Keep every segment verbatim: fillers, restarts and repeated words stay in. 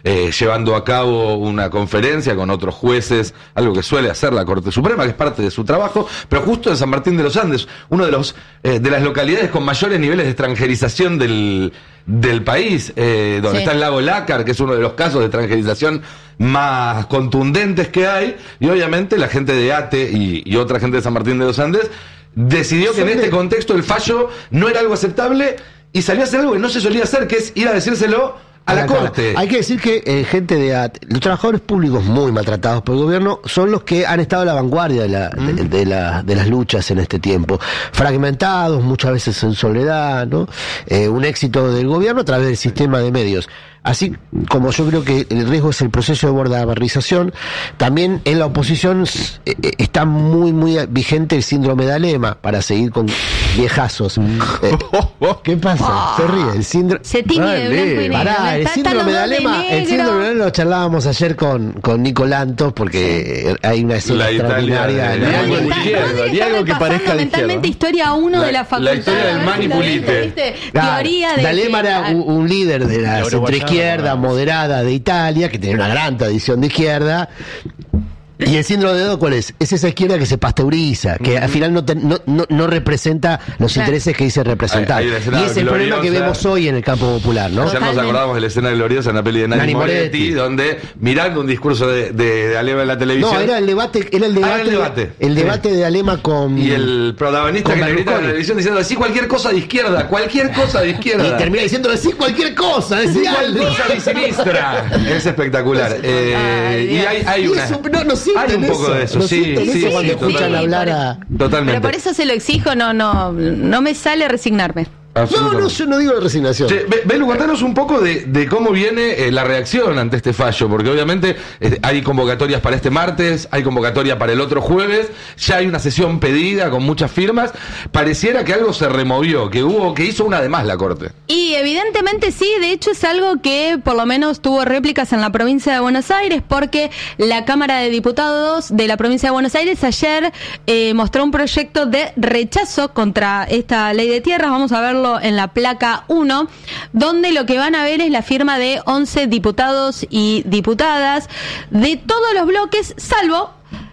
eh, llevando a cabo una conferencia con otros jueces, algo que suele hacer la Corte Suprema, que es parte de su trabajo, pero justo en San Martín de los Andes, uno de los eh, de las localidades con mayores niveles de extranjerización del, del país, eh, donde sí. está el lago Lácar, que es uno de los casos de extranjerización más contundentes que hay, y obviamente la gente de ATE y, y otra gente de San Martín de los Andes decidió que en este contexto el fallo no era algo aceptable y salió a hacer algo que no se solía hacer, que es ir a decírselo a la, la Corte. Hay que decir que eh, gente de A T, los trabajadores públicos muy maltratados por el gobierno, son los que han estado a la vanguardia de, la, mm. de, de, la, de las luchas en este tiempo. Fragmentados, muchas veces en soledad, ¿no? Eh, un éxito del gobierno a través del sistema de medios. Así como yo creo que el riesgo es el proceso de bordabarrización, también en la oposición eh, está muy, muy vigente el síndrome de Alema, para seguir con viejazos. Eh, ¿Qué pasa? Oh, se ríe. El síndrome... Se tiñe de blanco y negro. Pará, el síndrome de Alema, el síndrome de Alema lo charlábamos ayer con, con Nico Lantos, porque sí. hay una escena la extraordinaria. Ni algo que parezca de mentalmente historia uno de la facultad. La historia del Manipulite. Teoría de... Alema era un, un líder de la centroizquierda moderada de Italia, que tenía una gran tradición de izquierda. ¿Y el síndrome de Edo cuál es? Es esa izquierda que se pasteuriza, que al final no, te, no, no, no representa los claro. intereses que dice representar. Hay, hay y es el gloriosa, problema que vemos hoy en el campo popular, ¿no? Ya nos acordamos de la escena gloriosa en la peli de Nani, Nani Moretti, Moretti, donde mirando un discurso de, de, de Alema en la televisión. No, era el debate, era el debate, ah, el debate, el debate sí. de Alema con... Y el protagonista que le grita en la televisión diciendo, decí cualquier cosa de izquierda, cualquier cosa de izquierda. Y termina diciendo, decí cualquier cosa, decí cualquier cosa de sinistra. Es espectacular. Eh, y hay, hay una... Eso, no, no hay un poco de eso, sí, sí, sí, cuando sí, escuchan sí, hablar a... Totalmente. Pero por eso se lo exijo, no, no, no me sale resignarme. No, no, yo no digo de resignación. Che, Belu, contanos un poco de, de cómo viene eh, la reacción ante este fallo, porque obviamente eh, hay convocatorias para este martes, hay convocatoria para el otro jueves, ya hay una sesión pedida con muchas firmas, pareciera que algo se removió, que hubo, que hizo una de más la Corte. Y evidentemente sí, de hecho es algo que por lo menos tuvo réplicas en la provincia de Buenos Aires, porque la Cámara de Diputados de la provincia de Buenos Aires ayer eh, mostró un proyecto de rechazo contra esta ley de tierras, vamos a verlo en la placa uno, donde lo que van a ver es la firma de once diputados y diputadas de todos los bloques, salvo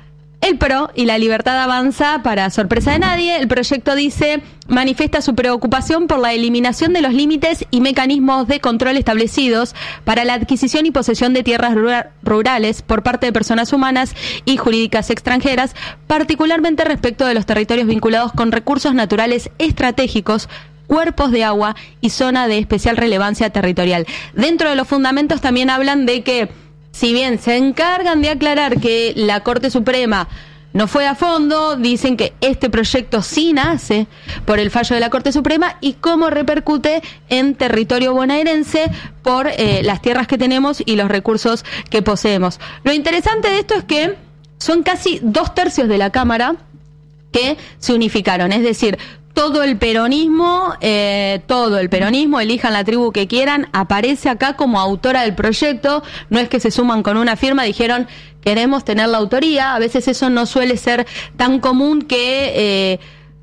el P R O y la Libertad Avanza. Para sorpresa de nadie, el proyecto dice, manifiesta su preocupación por la eliminación de los límites y mecanismos de control establecidos para la adquisición y posesión de tierras rura- rurales por parte de personas humanas y jurídicas extranjeras, particularmente respecto de los territorios vinculados con recursos naturales estratégicos, cuerpos de agua y zona de especial relevancia territorial. Dentro de los fundamentos también hablan de que, si bien se encargan de aclarar que la Corte Suprema no fue a fondo, dicen que este proyecto sí nace por el fallo de la Corte Suprema y cómo repercute en territorio bonaerense por eh, las tierras que tenemos y los recursos que poseemos. Lo interesante de esto es que son casi dos tercios de la Cámara que se unificaron, es decir, todo el peronismo, eh, todo el peronismo, elijan la tribu que quieran, aparece acá como autora del proyecto. No es que se suman con una firma, dijeron queremos tener la autoría. A veces eso no suele ser tan común que eh,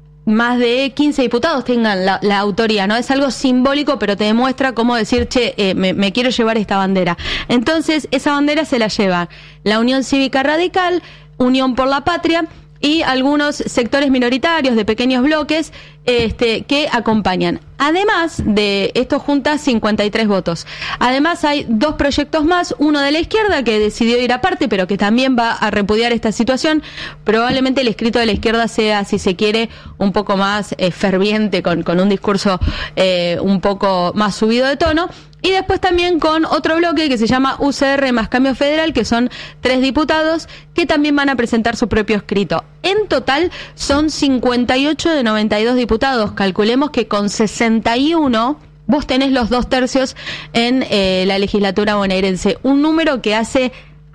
más de quince diputados tengan la, la autoría, ¿no? Es algo simbólico, pero te demuestra cómo decir, che, eh, me, me quiero llevar esta bandera. Entonces, esa bandera se la lleva la Unión Cívica Radical, Unión por la Patria y algunos sectores minoritarios de pequeños bloques este, que acompañan. Además de esto junta cincuenta y tres votos. Además hay dos proyectos más, uno de la izquierda que decidió ir aparte, pero que también va a repudiar esta situación. Probablemente el escrito de la izquierda sea, si se quiere, un poco más eh, ferviente, con, con un discurso eh, un poco más subido de tono. Y después también con otro bloque que se llama U C R más Cambio Federal, que son tres diputados que también van a presentar su propio escrito. En total son cincuenta y ocho de noventa y dos diputados. Calculemos que con sesenta y uno vos tenés los dos tercios en eh, la legislatura bonaerense. Un número que hace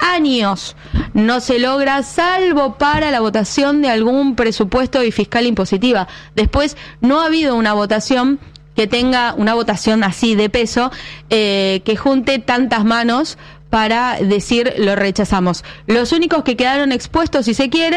años no se logra, salvo para la votación de algún presupuesto y fiscal impositiva. Después no ha habido una votación que tenga una votación así de peso, eh, que junte tantas manos para decir lo rechazamos. Los únicos que quedaron expuestos, si se quieren,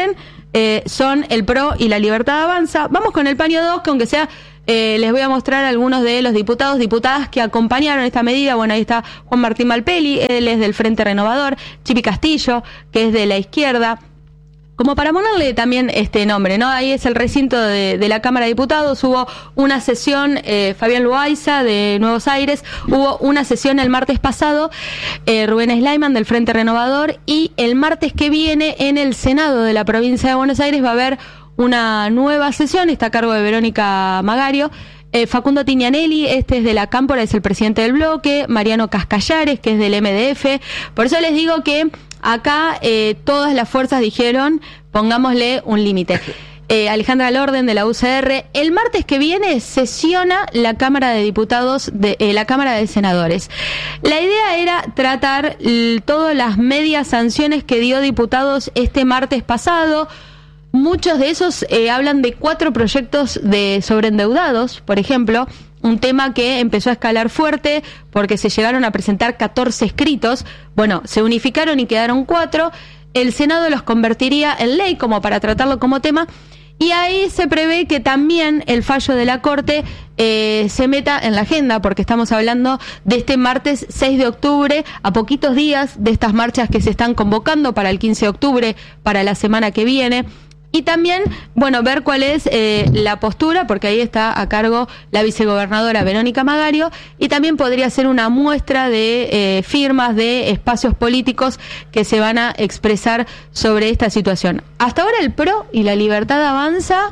eh, son el P R O y la Libertad Avanza. Vamos con el paño dos, que aunque sea... Eh, les voy a mostrar algunos de los diputados, diputadas que acompañaron esta medida. Bueno, ahí está Juan Martín Malpeli, él es del Frente Renovador, Chipi Castillo, que es de la izquierda. Como para ponerle también este nombre, ¿no? Ahí es el recinto de, de la Cámara de Diputados. Hubo una sesión, eh, Fabián Loaiza de Nuevos Aires, hubo una sesión el martes pasado, eh, Rubén Slayman del Frente Renovador, y el martes que viene en el Senado de la provincia de Buenos Aires va a haber una nueva sesión, está a cargo de Verónica Magario. Eh, Facundo Tignanelli, este es de la Cámpora, es el presidente del bloque. Mariano Cascallares, que es del M D F. Por eso les digo que acá eh, todas las fuerzas dijeron, pongámosle un límite. Eh, Alejandra Lorden de la U C R. El martes que viene sesiona la Cámara de Diputados, de eh, la Cámara de Senadores. La idea era tratar l- todas las medias sanciones que dio diputados este martes pasado. Muchos de esos eh, hablan de cuatro proyectos de sobreendeudados, por ejemplo, un tema que empezó a escalar fuerte porque se llegaron a presentar catorce escritos. Bueno, se unificaron y quedaron cuatro. El Senado los convertiría en ley como para tratarlo como tema. Y ahí se prevé que también el fallo de la Corte eh, se meta en la agenda, porque estamos hablando de este martes seis de octubre, a poquitos días de estas marchas que se están convocando para el quince de octubre, para la semana que viene. Y también, bueno, ver cuál es eh, la postura, porque ahí está a cargo la vicegobernadora Verónica Magario, y también podría ser una muestra de eh, firmas de espacios políticos que se van a expresar sobre esta situación. Hasta ahora el P R O y la Libertad Avanza,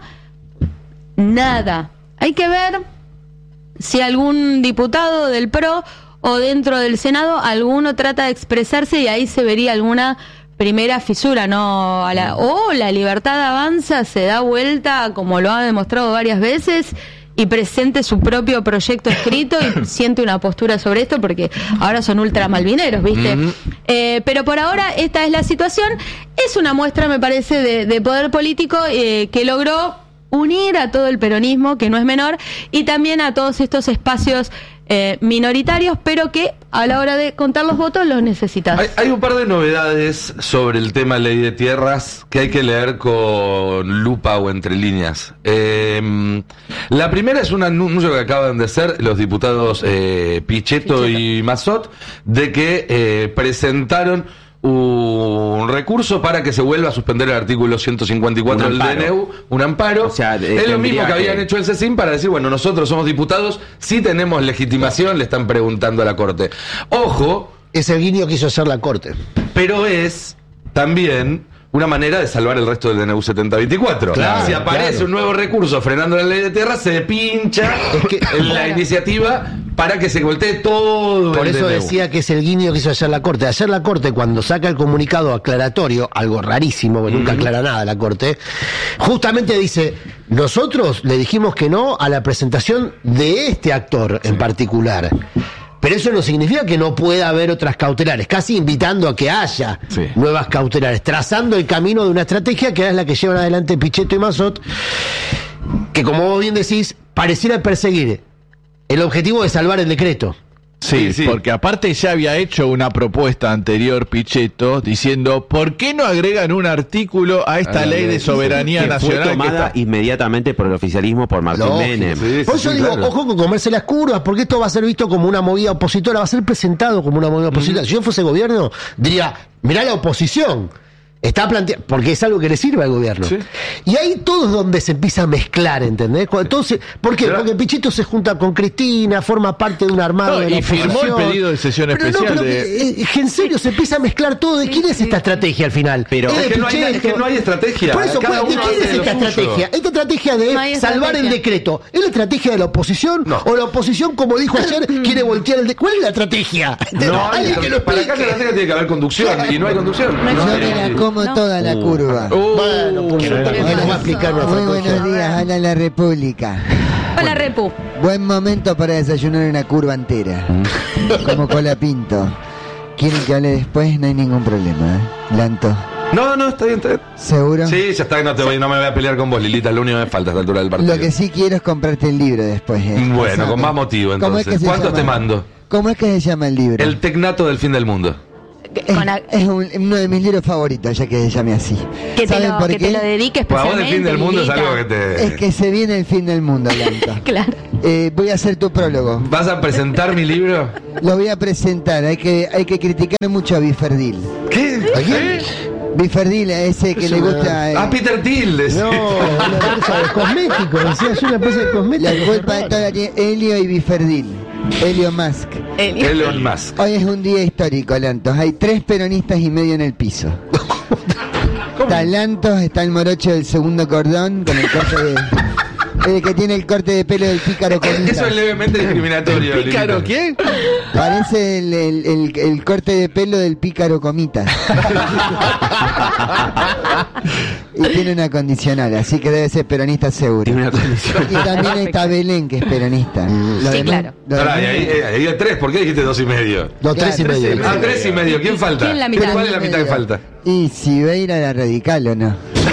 nada. Hay que ver si algún diputado del P R O o dentro del Senado alguno trata de expresarse, y ahí se vería alguna primera fisura, ¿no? A la, o la Libertad Avanza se da vuelta, como lo ha demostrado varias veces, y presente su propio proyecto escrito y siente una postura sobre esto, porque ahora son ultramalvineros, ¿viste? Mm. Eh, pero por ahora esta es la situación. Es una muestra, me parece, de, de poder político eh, que logró unir a todo el peronismo, que no es menor, y también a todos estos espacios eh, minoritarios, pero que a la hora de contar los votos los necesitas. Hay, hay un par de novedades sobre el tema ley de tierras que hay que leer con lupa o entre líneas. Eh, la primera es un anuncio que acaban de hacer los diputados eh, Pichetto, Pichetto y Massot, de que eh, presentaron un recurso para que se vuelva a suspender el artículo ciento cincuenta y cuatro del D N U, un amparo. O sea, eh, es lo mismo que, que habían hecho el CECIN para decir, bueno, nosotros somos diputados, sí tenemos legitimación, le están preguntando a la Corte. Ojo. Es el guiño que hizo hacer la Corte. Pero es también una manera de salvar el resto del D N U setenta veinticuatro. Claro, si aparece claro. un nuevo recurso frenando la ley de tierra, se pincha es que, en la iniciativa para que se voltee todo. Por el eso D N U. decía que es el guiño que hizo ayer la Corte. Ayer la Corte, cuando saca el comunicado aclaratorio, algo rarísimo, que mm. nunca aclara nada la Corte, justamente dice, nosotros le dijimos que no a la presentación de este actor sí. en particular. Pero eso no significa que no pueda haber otras cautelares, casi invitando a que haya sí. nuevas cautelares, trazando el camino de una estrategia que es la que llevan adelante Pichetto y Massot, que como vos bien decís, pareciera perseguir el objetivo de salvar el decreto. Sí, sí, porque aparte ya había hecho una propuesta anterior Pichetto diciendo ¿por qué no agregan un artículo a esta ah, ley de soberanía que nacional? Fue tomada que está... inmediatamente por el oficialismo, por Martín Lógico, Menem. Sí, por eso sí, digo, claro. ojo con comerse las curvas, porque esto va a ser visto como una movida opositora, va a ser presentado como una movida opositora. Mm. Si yo fuese gobierno, diría, mirá la oposición. Está planteado, porque es algo que le sirve al gobierno. Sí. Y ahí todo es donde se empieza a mezclar, ¿entendés? Entonces, ¿por qué? Porque Pichetto se junta con Cristina, forma parte de un armado no, de la y firmó el pedido de sesión pero especial no, pero de... que, eh, en serio, se empieza a mezclar todo. ¿De quién es esta estrategia al final? Pero es, es, que no hay, es que no hay estrategia. Por eso, ¿de quién es esta estrategia? Esta estrategia de no salvar el decreto. ¿Es la estrategia de la oposición? No. ¿O la oposición, como dijo ayer, quiere voltear el decreto? ¿Cuál es la estrategia? No, alguien que lo para acá la estrategia tiene que haber conducción, y no hay conducción. No, yo me la como no. toda la curva. Uh, bueno, pues no va a explicar Muy buenos días, hola la República. Hola Repu. Buen momento para desayunar una curva entera, como Colapinto. ¿Quieren que hable después? No hay ningún problema, ¿eh? Lanto. No, no, está bien, está bien. ¿Seguro? Sí, ya está, no, te voy, no me voy a pelear con vos, Lilita, lo único que me falta a esta altura del partido. Lo que sí quiero es comprarte el libro después. ¿eh? Bueno, Pasame. con más motivo entonces. ¿Cómo es que se ¿Cuántos llama? te mando? ¿Cómo es que se llama el libro? El Tecnato del Fin del Mundo. Es, Con a- es un- uno de mis libros favoritos, ya que se llame así. que te, ¿Saben lo, por que qué? te lo dedique Pues a vos especialmente. el fin del mundo es Lilita. algo que te... Es que se viene el fin del mundo, Lanto. Claro. Eh, voy a hacer tu prólogo. ¿Vas a presentar mi libro? Lo voy a presentar. Hay que, hay que criticar mucho a Biferdil. ¿Qué? ¿A quién? Biferdil, a ese que Es le una- gusta. eh, Ah, Peter Thiel. decía. No, una empresa de cosméticos, decía, es una empresa de cosméticos. la culpa de toda la tiene Helio y Biferdil. Helio Musk. Elon Musk. Hoy es un día histórico, Lantos. Hay tres peronistas y medio en el piso. Está Lantos, está el morocho del segundo cordón con el corte de. El que tiene el corte de pelo del pícaro comita. Eso es levemente discriminatorio. ¿Pícaro Lilita. quién? Parece el, el- el- el corte de pelo del pícaro comita. Y tiene una condicional, así que debe ser peronista seguro. Tiene una condición. Y también está Belén, que es peronista. Lo Sí, demás- claro. lo Pará, demás- y ahí, eh, ahí hay tres, ¿por qué dijiste dos y medio? No, tres y Claro, medio. Ah, tres y medio, ¿quién falta? ¿Quién la mitad? ¿Cuál es la mitad que falta? Y si Beira era radical o no.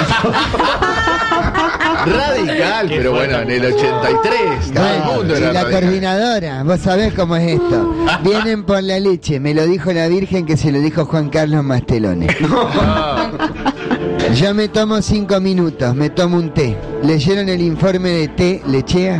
Radical, pero bueno, en el ochenta y tres todo el Bueno, mundo y era la radical. coordinadora, vos sabés cómo es esto. Vienen por la leche, me lo dijo la Virgen que se lo dijo Juan Carlos Mastelone. Yo me tomo cinco minutos, me tomo un té. ¿Leyeron el informe de té lechea?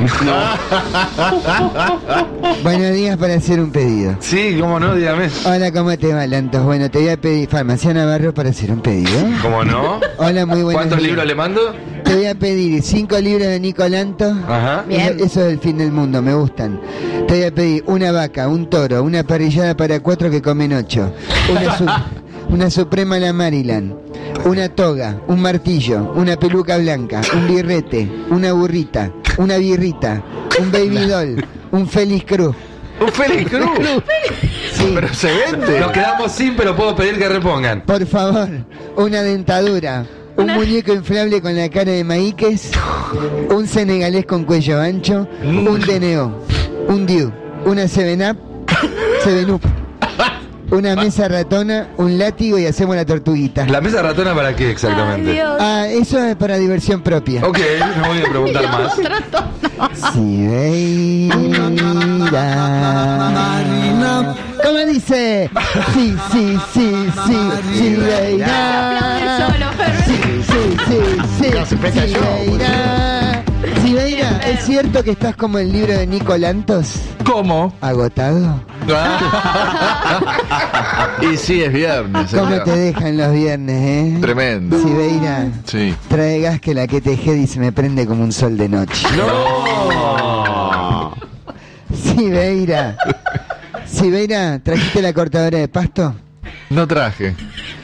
Buenos días para hacer un pedido. Sí, cómo no, dígame. Hola, ¿cómo te va, Lantos? Bueno, te voy a pedir Farmacia Navarro para hacer un pedido. ¿Cómo no? Hola, muy buenos ¿Cuántos días. libros le mando? Te voy a pedir cinco libros de Nico Lanto. Ajá. Bien. Eso, eso es el fin del mundo, me gustan. Te voy a pedir una vaca, un toro, una parrillada para cuatro que comen ocho, una, su- una suprema a la Maryland, una toga, un martillo, una peluca blanca, un birrete, una burrita, una birrita, un baby doll, un Félix Cruz. Un Félix Cruz. Sí, Pero se vende. Nos quedamos sin, pero puedo pedir que repongan. por favor, una dentadura. Un muñeco inflable con la cara de Maíques, un senegalés con cuello ancho, un D N O, un Dew, una seven up, seven up, una mesa ratona, un látigo y hacemos la tortuguita. ¿La mesa ratona para qué Ay, exactamente? Dios. Ah, eso es para diversión propia. Ok, no voy a preguntar más. Si veira. ¿Cómo dice? Sí, sí, sí, sí, sí, veira. Solo, Fer. Sí, sí, sí, sí. No, se presta el show, Sibeira. Sibeira, ¿es cierto que estás como el libro de Nico Lantos? ¿Cómo? ¿Agotado? Y sí, es viernes. es ¿Cómo te viernes. dejan los viernes, eh? Tremendo. Sibeira, Sí. trae gas que la que te y se me prende como un sol de noche. No. Sibeira. Sibeira, ¿trajiste la cortadora de pasto? No traje.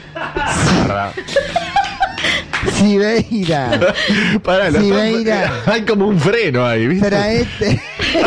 Sibeira, Pará, lo- Sibeira. hay como un freno ahí, ¿viste? traete.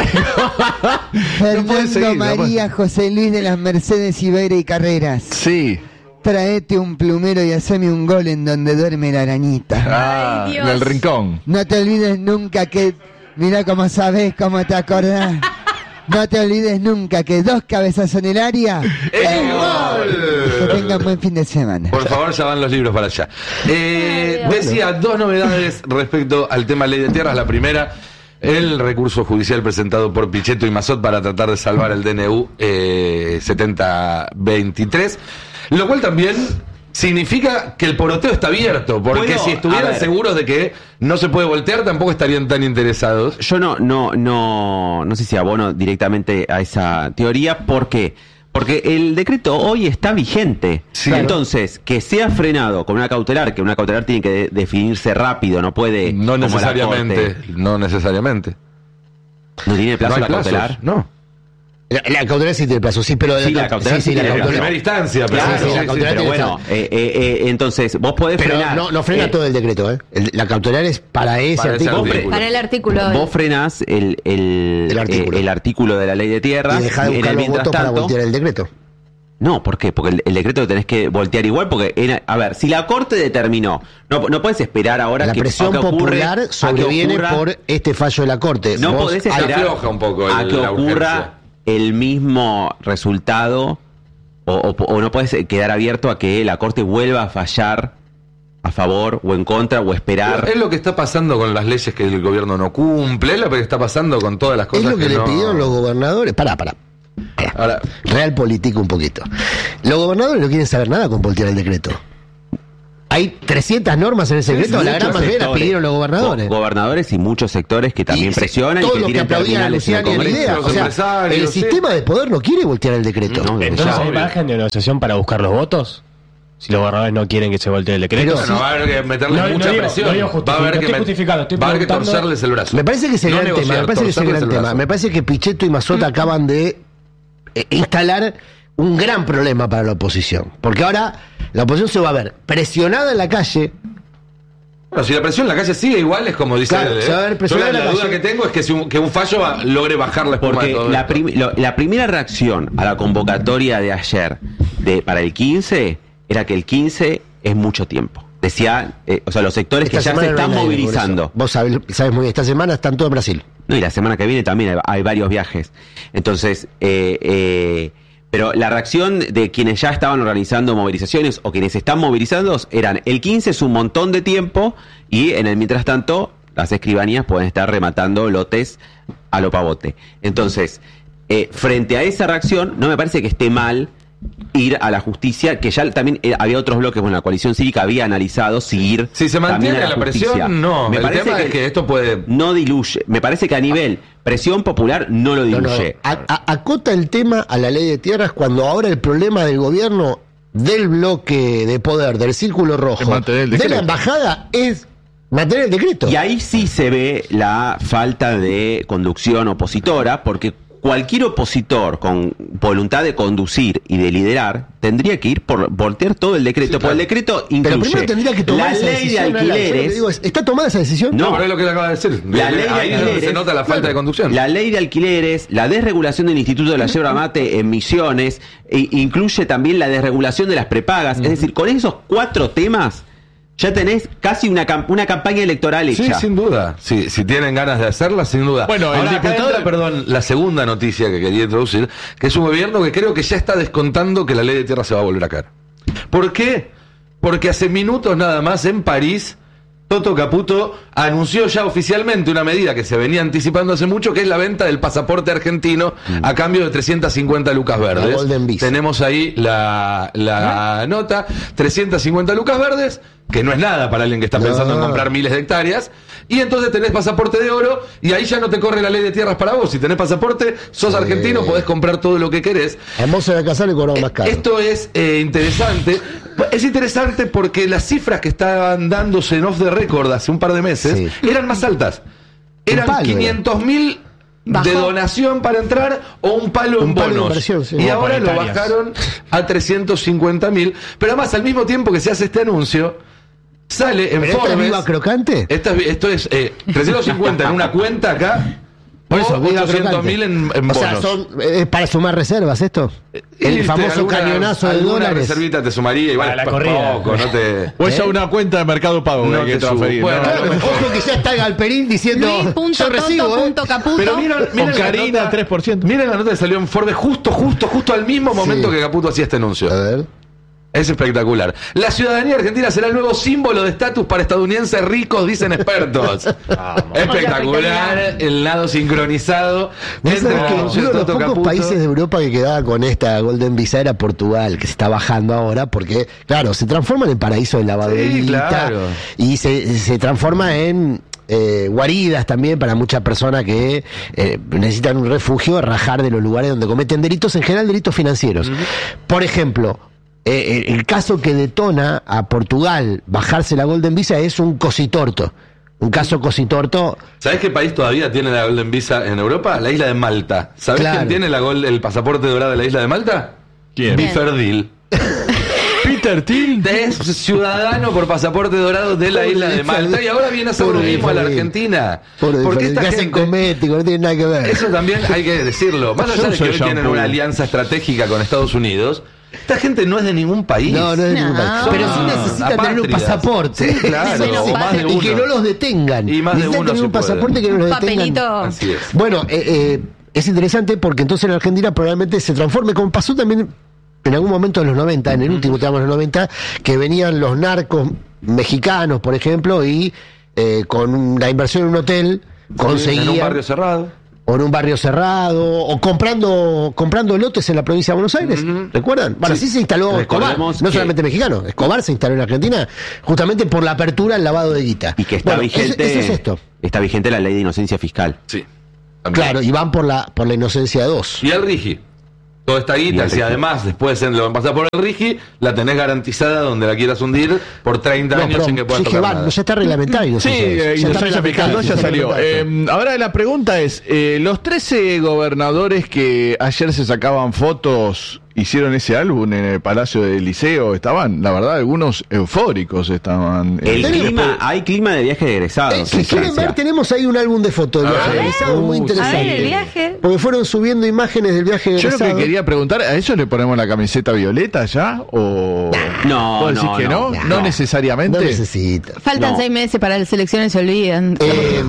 No puedes Fernando seguir, no María José Luis de las Mercedes Sibeira y Carreras. Sí. Traete un plumero y haceme un gol en donde duerme la arañita. Ah, Ay, en Dios. el rincón. No te olvides nunca que... Mirá cómo sabés, cómo te acordás. No te olvides nunca que dos cabezas en el área. ¡El gol! Que tengan buen fin de semana. Por favor, ya van los libros para allá. Eh, decía dos novedades respecto al tema ley de tierras. La primera, el recurso judicial presentado por Pichetto y Mazot para tratar de salvar el D N U eh, setenta veintitrés. Lo cual también significa que el poroteo está abierto, porque Bueno, si a estuvieran ver. seguros de que no se puede voltear, tampoco estarían tan interesados. Yo no, no, no, no sé si abono directamente a esa teoría. ¿Por qué? Porque el decreto hoy está vigente. Sí. Entonces, que sea frenado con una cautelar, que una cautelar tiene que de- definirse rápido, no puede. No como la necesariamente, Corte. no necesariamente. ¿No tiene plazo No hay la plazos, cautelar? no. La, la cautelar sí tiene plazo, sí, pero... Sí, la cautelar sí, sí la tiene En plazo. cautelar- primera instancia, pero Claro, sí, sí, sí, la sí. cautelar Pero tiene bueno, plazo. eh, eh, eh, entonces, vos podés Pero frenar. no, no frena eh, todo el decreto, ¿eh? El- la cautelar es para ese Para ese artículo. artículo. Para el artículo. Vos frenás el, el, El artículo. eh, el artículo de la ley de tierra. Y dejar de en buscar el los mientras votos para tanto- voltear el decreto. No, ¿por qué? Porque el, el decreto lo tenés que voltear igual, porque, era- a ver, si la Corte determinó, no, no puedes esperar ahora La que presión a que ocurre- popular a que sobreviene ocurra- por este fallo de la Corte. No Vos- podés Ahí esperar afloja un poco a el- que la ocurra urgencia. el mismo resultado, o, o- o no puedes quedar abierto a que la Corte vuelva a fallar a favor o en contra, o esperar. Es lo que está pasando con las leyes que el gobierno no cumple, es lo que está pasando con todas las Es cosas lo que, le no... pidieron los gobernadores. Pará, pará. Ahora, Realpolitik un poquito. Los gobernadores no quieren saber nada con voltear el decreto. Hay trescientas normas en el decreto, la gran Muchos mayoría las sectores, pidieron los gobernadores. go- Gobernadores y muchos sectores que también Y se- presionan y todos que los tienen aplaudían a terminales en el Luciani en la Congreso. idea. los O sea, empresarios, el sí. sistema de poder no quiere voltear el decreto. No, Entonces, ya, ¿hay obvio. margen de negociación para buscar los votos? Si los gobernadores no quieren que se voltee el decreto. Pero no, va a haber que meterle No, no mucha digo- presión. no digo va a justific- haber no que, estoy met- justificando, estoy va a haber que preguntando- torcerles el brazo. Me parece que es el No gran tema, negociar, me parece que es el torcerles gran el tema. brazo. Me parece que Pichetto y Mazota acaban de eh, instalar un gran problema para la oposición. Porque ahora la oposición se va a ver presionada en la calle. Bueno, si la presión en la calle sigue igual, es como dice Claro, él, ¿eh? se va a ver Yo presión la, en la la duda calle. que tengo es que, si un, que un fallo va- logre bajar la espuma de Porque todo la, esto. prim- lo- la primera reacción a la convocatoria de ayer de para el quince era que el quince es mucho tiempo. Decía, eh, o sea, los sectores Esta que ya semana se no hay están nadie, por movilizando. eso. Vos sabés, sabés muy bien, esta semana están todos en Brasil. No, y la semana que viene también hay, hay varios viajes. Entonces, eh, eh, pero la reacción de quienes ya estaban organizando movilizaciones o quienes están movilizando eran el quince es un montón de tiempo y en el mientras tanto las escribanías pueden estar rematando lotes a lo pavote. Entonces, eh, frente a esa reacción, no me parece que esté mal ir a la justicia, que ya también eh, había otros bloques, bueno, la coalición cívica había analizado si ir Si se también mantiene a la, justicia. presión, no. Me el parece tema que, es que esto puede... no diluye. Me parece que a nivel presión popular no lo No, no, diluye. a- a- acota el tema a la ley de tierras cuando ahora el problema del gobierno, del bloque de poder, del círculo rojo, Es mantener el de la decreto. embajada es mantener el decreto. Y ahí sí se ve la falta de conducción opositora, porque cualquier opositor con voluntad de conducir y de liderar tendría que ir por voltear todo el decreto. Sí, Porque claro. el decreto Pero incluye primero tendría que tomar la esa ley de decisión. Alan. Yo lo que alquileres. digo es, ¿está tomada esa decisión? No. No, pero es lo que le acaba de decir. La ley de Ahí es donde alquileres, se nota la falta de conducción. La ley de alquileres, la desregulación del Instituto de la Yerba Mate en Misiones, e incluye también la desregulación de las prepagas. Es decir, con esos cuatro temas ya tenés casi una, cam- una campaña electoral Sí, hecha. sin duda. Sí, si tienen ganas de hacerla, sin duda. Bueno, el Ahora, acá diputado- entra, perdón, la segunda noticia que quería introducir, que es un gobierno que creo que ya está descontando que la ley de tierra se va a volver a caer. ¿Por qué? Porque hace minutos nada más en París, Toto Caputo anunció ya oficialmente una medida que se venía anticipando hace mucho, que es la venta del pasaporte argentino a cambio de trescientas cincuenta lucas verdes. La Golden Visa. Tenemos ahí la, la nota, trescientas cincuenta lucas verdes, que no es nada para alguien que está No. pensando en comprar miles de hectáreas. Y entonces tenés pasaporte de oro y ahí ya no te corre la ley de tierras para vos. Si tenés pasaporte, sos Sí. argentino, podés comprar todo lo que querés. A vos se va a casar y cobramos más caro. Esto es eh, interesante. Es interesante porque las cifras que estaban dándose en off the record hace un par de meses Sí. eran más altas. Un Eran palo, quinientos mil Bajó. de donación para entrar o un palo Un en palo de bonos. inversión, sí. Y Como ahora lo paritarias. bajaron a trescientos cincuenta mil. Pero además, al mismo tiempo que se hace este anuncio, sale en ¿Pero esta es Forbes. viva crocante? Esta es- esto es eh, trescientos cincuenta en una cuenta acá. Por eso, o viva ochocientos mil en, crocante. en O sea, bonos. son eh, para sumar reservas esto. Y El te- famoso alguna- cañonazo de alguna dólares. reservita te sumaría, igual Para la es po- corrida. poco, no te... O es a una cuenta de Mercado Pago No que hay que te subo. transferir. Bueno, ¿no? claro, Claro, ojo que ya está Galperín diciendo yo recibo, ¿eh? Luis.toto.caputo. Pero miren, miren Con la Karina, nota- tres por ciento. Miren la nota que salió en Forbes justo, justo, justo al mismo momento Sí. que Caputo hacía este anuncio. A ver. Es espectacular. La ciudadanía argentina será el nuevo símbolo de estatus para estadounidenses ricos, dicen expertos. Espectacular, el lado sincronizado ¿Vos entre sabés el que anuncio uno de de los Toto pocos Caputo. países de Europa que quedaba con esta Golden Visa era Portugal, que se está bajando ahora porque, claro, se transforma en el paraíso del lavado de Sí, guita claro. y se, se transforma en eh, guaridas también para muchas personas que eh, necesitan un refugio, rajar de los lugares donde cometen delitos, en general delitos financieros. Por ejemplo, eh, el caso que detona a Portugal bajarse la Golden Visa es un cositorto. Un caso cositorto. ¿Sabés qué país todavía tiene la Golden Visa en Europa? La isla de Malta. ¿Sabés Claro. quién tiene la gol- el pasaporte dorado de la isla de Malta? ¿Quién? Biferdil. Peter Thiel. Es ciudadano por pasaporte dorado de la Pobre isla de Biferdil. Malta y ahora viene a hacer lo Pobre mismo a la Biferdil. Argentina. Pobre Porque Biferdil, esta que hacen gente... cosméticos, no tiene nada que ver. Eso también hay que decirlo. Más allá Yo de que soy hoy tienen shampoo. una alianza estratégica con Estados Unidos, esta gente no es de ningún país. No, no es de No. ningún país. Pero sí Ah, necesitan tener un apátridas. pasaporte. Sí, claro, Menos o más de mal. Y que uno. no los detengan. Y más de necesitan uno tener sí un puede. pasaporte que no los detengan. Papelito. Así es. Bueno, eh, eh, es interesante porque entonces en Argentina probablemente se transforme, como pasó también en algún momento en los noventa, en el último tramo de los noventa, que venían los narcos mexicanos, por ejemplo, y eh, con una inversión en un hotel En un conseguían... barrio cerrado. o en un barrio cerrado, o comprando comprando lotes en la provincia de Buenos Aires. Ujú. ¿Recuerdan? Bueno, Sí. así se instaló Escobar, Recordemos no que- solamente mexicano. Escobar se instaló en Argentina justamente por la apertura al lavado de guita. Y que está Bueno, vigente. Eso, eso es esto. Está vigente la ley de inocencia fiscal. Sí. También. Claro, y van por la por la inocencia de dos. Y el Rigi. Toda esta Y guita, el si Rigi. además después de lo pasar por el Rigi, la tenés garantizada donde la quieras hundir por treinta No, años pero sin que puedas sí, que tocar van, nada. ya está reglamentario. Sí, inocencia de dos. eh, Ya está inocencia fiscal no, reglamentado, ya está salió. reglamentado. Eh, ahora la pregunta es, eh, los trece gobernadores que ayer se sacaban fotos, hicieron ese álbum en el Palacio del Liceo, estaban, la verdad, algunos eufóricos estaban. El Eh, clima, hay clima de viaje de egresados. Eh, si en quieren Francia. ver, tenemos ahí un álbum de fotos del A viaje ver. egresado muy Uh, interesante. A ver, el viaje. Porque fueron subiendo imágenes del viaje Yo lo egresado. que quería preguntar, ¿a ellos le ponemos la camiseta violeta ya? ¿O No, ¿Vos decís no, que no? no, No, no. necesariamente. No necesita. Faltan No. seis meses para las elecciones, se olvidan. Eh,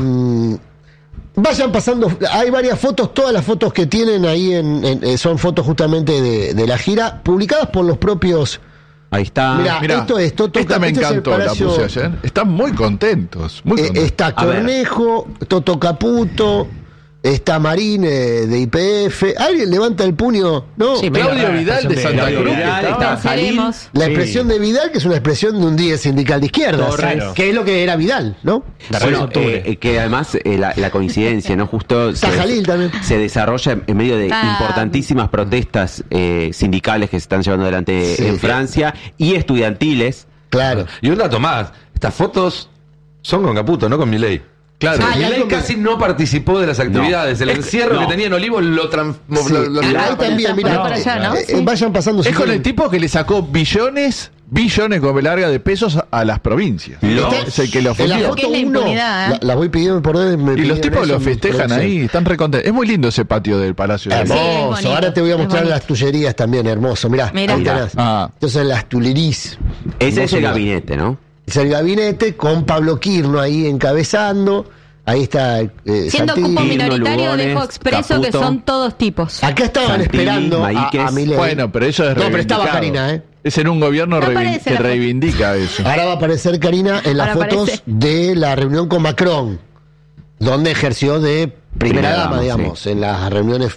vayan pasando, hay varias fotos, todas las fotos que tienen ahí en, en- eh, son fotos justamente de, de la gira, publicadas por los propios. Ahí está. Mirá, Mirá, esto es Toto esta me Caputo, es el encantó, la Palacio- puse ayer. Están muy contentos, muy Eh, contentos. está A ver. Cornejo, Toto Caputo, está Marín eh, de I P F. ¿Alguien levanta el puño? No. Sí, medio Claudio rara la Vidal de expresión Santa Claudio Cruz. Vidal, que estaba- está Jalil. Veremos. La Sí. expresión de Vidal, que es una expresión de un día sindical de izquierda, Correcto. que es lo que era Vidal, ¿no? La Bueno, Real Octubre. eh, eh, que además eh, la, la coincidencia, ¿no? Justo Está se, Jalil también. se desarrolla en medio de Ah. importantísimas protestas eh, sindicales que se están llevando adelante Sí. en Francia y estudiantiles. Claro. Y un dato más, estas fotos son con Caputo, no con Milei. Claro. Ah, Milei algo que- casi no participó de las actividades. El Es- encierro no. que tenía en Olivos lo, tran- Sí. lo- lo- Ahí lo- también, mira, Fue para allá, ¿no? eh, Sí. eh, vayan pasando. si Es con quieren. el tipo que le sacó billones, billones con larga de pesos a las provincias. Los- Es el que lo En la ofendió. Lo que foto es la uno, impunidad, ¿eh? la, la voy pidiendo por dónde me Y los pidieron tipos eso lo en festejan producción. ahí, están recontentos. Es muy lindo ese patio del Palacio de la Sí, es Hermoso. bonito, Ahora te voy a es mostrar bonito. las tullerías también, hermoso. Mirá, Mirá. ahí tenés. Ah. Entonces las tullerías. Ese es Hermoso el lugar. gabinete, ¿no? Es el gabinete con Pablo Quirno ahí encabezando. Ahí está. eh, Siendo Santilli. cupo Quirno, minoritario, Lugones, dejo expreso que Caputo. son todos tipos. Acá estaban Santilli, esperando a, Maíquez. a Milei. Bueno, pero eso es No, pero estaba reivindicado. Karina, ¿eh? Es en un gobierno No reivin- aparece que la foto. reivindica eso. Ahora va a aparecer Karina en las Ahora fotos aparece. de la reunión con Macron, donde ejerció de primera, Primera dama, dama, digamos, sí. en las reuniones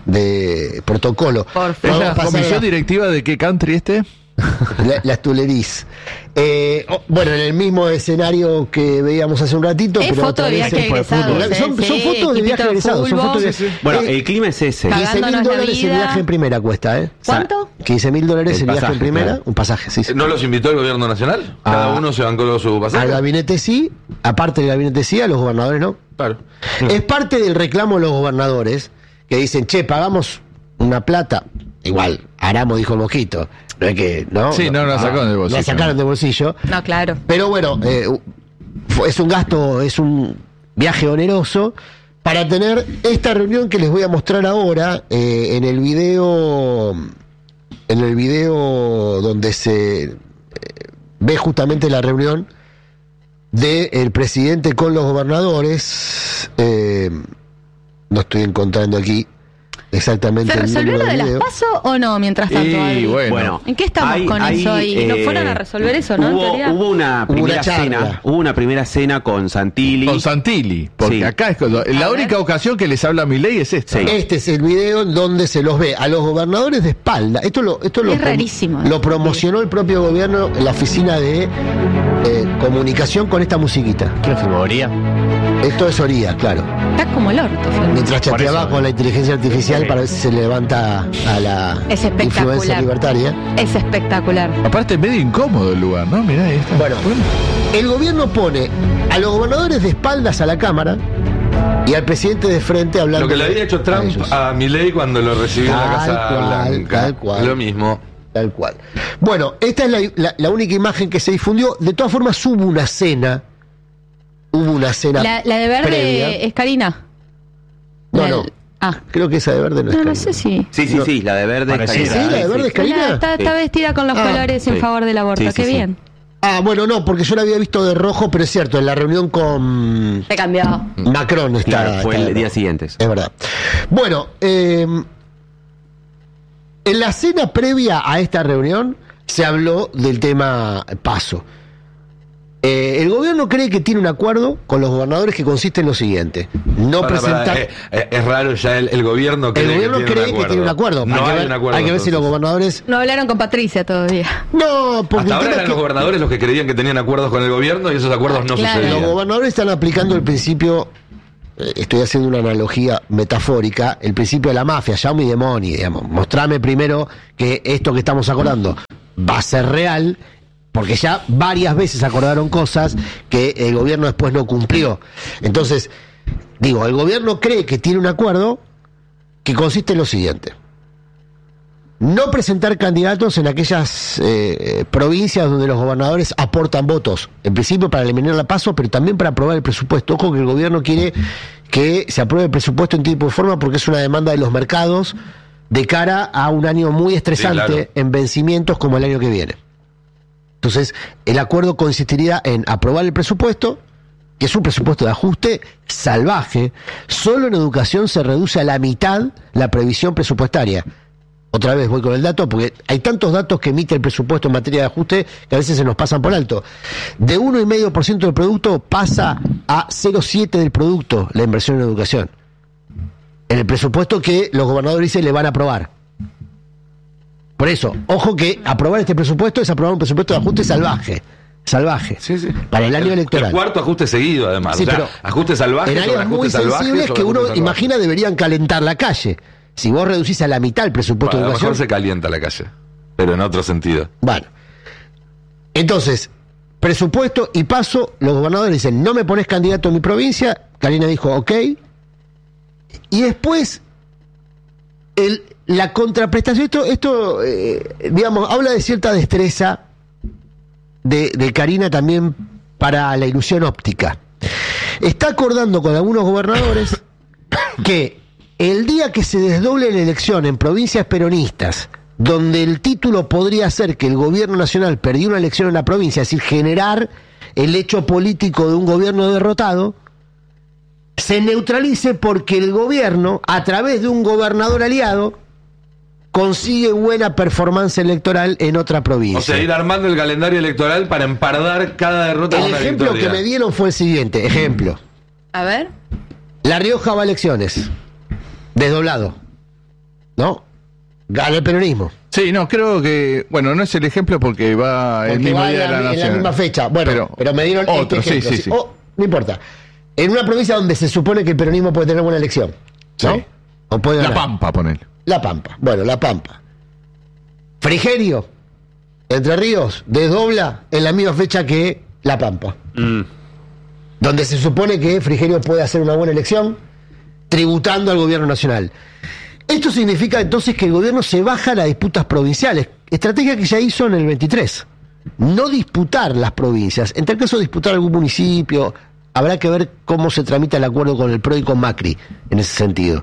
de protocolo. Por ¿Es favor. la Vamos a pasar comisión a- directiva de qué country este? La- las Tuileries. Eh, oh, bueno, en el mismo escenario que veíamos hace un ratito. Es pero foto de otra vez viaje en- egresados, Son, ¿eh? son Sí, fotos de viaje equipito de egresados. Son fútbol. fotos de Sí, Bueno, Eh, el clima es ese. Caga- quince mil Cagándonos la dólares el vida. viaje en primera cuesta, ¿eh? ¿Cuánto? quince mil dólares El el, viaje en pasaje, primera. claro. Un pasaje, sí. sí. ¿No los invitó el gobierno nacional? Cada Ah. uno se bancó su Al pasaje. gabinete sí, aparte del gabinete sí, a los gobernadores no. Claro. Es parte del reclamo de los gobernadores que dicen, che, pagamos una plata. Igual, Aramo dijo el mosquito. No es que, ¿no? Sí, no, no la sacaron del bolsillo. La sacaron del bolsillo. No, claro. Pero bueno, eh, fue- es un gasto, es un viaje oneroso para tener esta reunión que les voy a mostrar ahora eh, en el video, en el video donde se eh, ve justamente la reunión del presidente con los gobernadores. Eh, no estoy encontrando aquí exactamente ¿Se el resolvió número lo de del las video. PASO o no mientras tanto? Y Adri? bueno. Bueno, ¿En qué estamos hay- con hay, eso? Y no eh, fueron a resolver eso, ¿no? En Hubo, teoría. hubo una Hubo primera una charla. cena, hubo una primera cena con Santilli. Con Santilli. Porque Sí. acá es cuando- la A única ver. ocasión que les habla Milei es esta. Sí. ¿no? Este es el video en donde se los ve a los gobernadores de espalda. Esto lo, esto lo, Es prom- rarísimo. lo promocionó el propio gobierno en la oficina de eh, comunicación con esta musiquita. ¿Quién firmó? ¿Oría? Esto es Oría, claro. Está como el orto. Fer. Mientras Por chateaba eso. con la inteligencia artificial Sí. para ver si se levanta a la Es influencia espectacular. libertaria. Es espectacular. Aparte es medio incómodo el lugar, ¿no? Mirá, ahí está. Bueno, el gobierno pone a los gobernadores de espaldas a la Cámara y al presidente de frente hablando. Lo que le había hecho a Trump ellos. a Milei cuando lo recibió en la Tal Casa cual, Blanca. tal cual. Lo mismo. Tal cual. Bueno, esta es la, la- la única imagen que se difundió. De todas formas, hubo una cena. Hubo una cena. La, la de verde previa. es Karina. No, La- no. Ah, Creo que esa de verde no es no, no Karina. sé si. Sí, sí, No. sí, la de verde. es Parecida. Karina. ¿Sí? ¿La de verde es Karina? Mira, está, está Sí. vestida con los Ah, colores en sí. favor del aborto. Sí, sí, Qué sí. bien. Ah, bueno, no, porque yo la había visto de rojo, pero es cierto, en la reunión con Se cambió. Macron está. Claro, fue está de el día rojo. siguiente. Es verdad. Bueno, eh, en la cena previa a esta reunión se habló del tema paso. Eh, el gobierno cree que tiene un acuerdo con los gobernadores que consiste en lo siguiente: no Para, presentar. para, eh, eh, es raro ya el, el gobierno cree el gobierno que tiene cree un que tiene un acuerdo. No hay que hay ver, un acuerdo. hay que ver si los entonces. gobernadores. No hablaron con Patricia todavía. No, porque Hasta el ahora tema eran es los que gobernadores los que creían que tenían acuerdos con el gobierno y esos acuerdos no Claro. sucedían. los gobernadores están aplicando el principio. eh, Estoy haciendo una analogía metafórica, el principio de la mafia, llamo y demoni, digamos. Mostrame primero que esto que estamos acordando va a ser real, porque ya varias veces acordaron cosas que el gobierno después no cumplió. Entonces, digo, el gobierno cree que tiene un acuerdo que consiste en lo siguiente: no presentar candidatos en aquellas eh, provincias donde los gobernadores aportan votos, en principio para eliminar la PASO, pero también para aprobar el presupuesto. Ojo que el gobierno quiere que se apruebe el presupuesto en tiempo y forma, porque es una demanda de los mercados de cara a un año muy estresante, Sí, claro. en vencimientos como el año que viene. Entonces, el acuerdo consistiría en aprobar el presupuesto, que es un presupuesto de ajuste salvaje. Solo en educación se reduce a la mitad la previsión presupuestaria. Otra vez voy con el dato, porque hay tantos datos que emite el presupuesto en materia de ajuste que a veces se nos pasan por alto. De uno coma cinco por ciento del producto pasa a cero coma siete del producto la inversión en educación. En el presupuesto que los gobernadores dicen le van a aprobar. Por eso, ojo que aprobar este presupuesto es aprobar un presupuesto de ajuste salvaje. Salvaje. Sí, sí. Para el año electoral. El cuarto ajuste seguido, además. Sí, o sea, pero ajuste salvaje en sobre áreas ajuste muy salvaje. sensibles sobre que uno ajuste salvaje. imagina deberían calentar la calle. Si vos reducís a la mitad el presupuesto Bueno, a de lo mejor educación. se calienta la calle, pero en otro sentido. Bueno, entonces, presupuesto y paso, los gobernadores dicen: no me pones candidato en mi provincia. Karina dijo: ok. Y después, el, la contraprestación, esto, esto eh, digamos, habla de cierta destreza de, de Karina también para la ilusión óptica. Está acordando con algunos gobernadores que el día que se desdoble la elección en provincias peronistas, donde el título podría ser que el gobierno nacional perdió una elección en la provincia, es decir, generar el hecho político de un gobierno derrotado, se neutralice porque el gobierno, a través de un gobernador aliado, consigue buena performance electoral en otra provincia. O sea, ir armando el calendario electoral para empardar cada derrota con El una ejemplo victoria. que me dieron fue el siguiente, ejemplo. A ver. La Rioja va a elecciones, desdoblado, ¿no? Gana el peronismo. Sí, no, creo que, bueno, no es el ejemplo porque va el Porque mismo va día en de la la, en la nación. misma fecha. Bueno, pero, Pero me dieron otro, este ejemplo. sí, sí, sí. Oh, no importa. En una provincia donde se supone que el peronismo puede tener buena elección, ¿no? Sí. O puede La ganar. Pampa, ponele. La Pampa. Bueno, La Pampa. Frigerio, Entre Ríos, desdobla en la misma fecha que La Pampa. Mm. Donde se supone que Frigerio puede hacer una buena elección tributando al gobierno nacional. Esto significa entonces que el gobierno se baja a las disputas provinciales, estrategia que ya hizo en el veintitrés. No disputar las provincias, en tal caso disputar algún municipio. Habrá que ver cómo se tramita el acuerdo con el P R O y con Macri en ese sentido.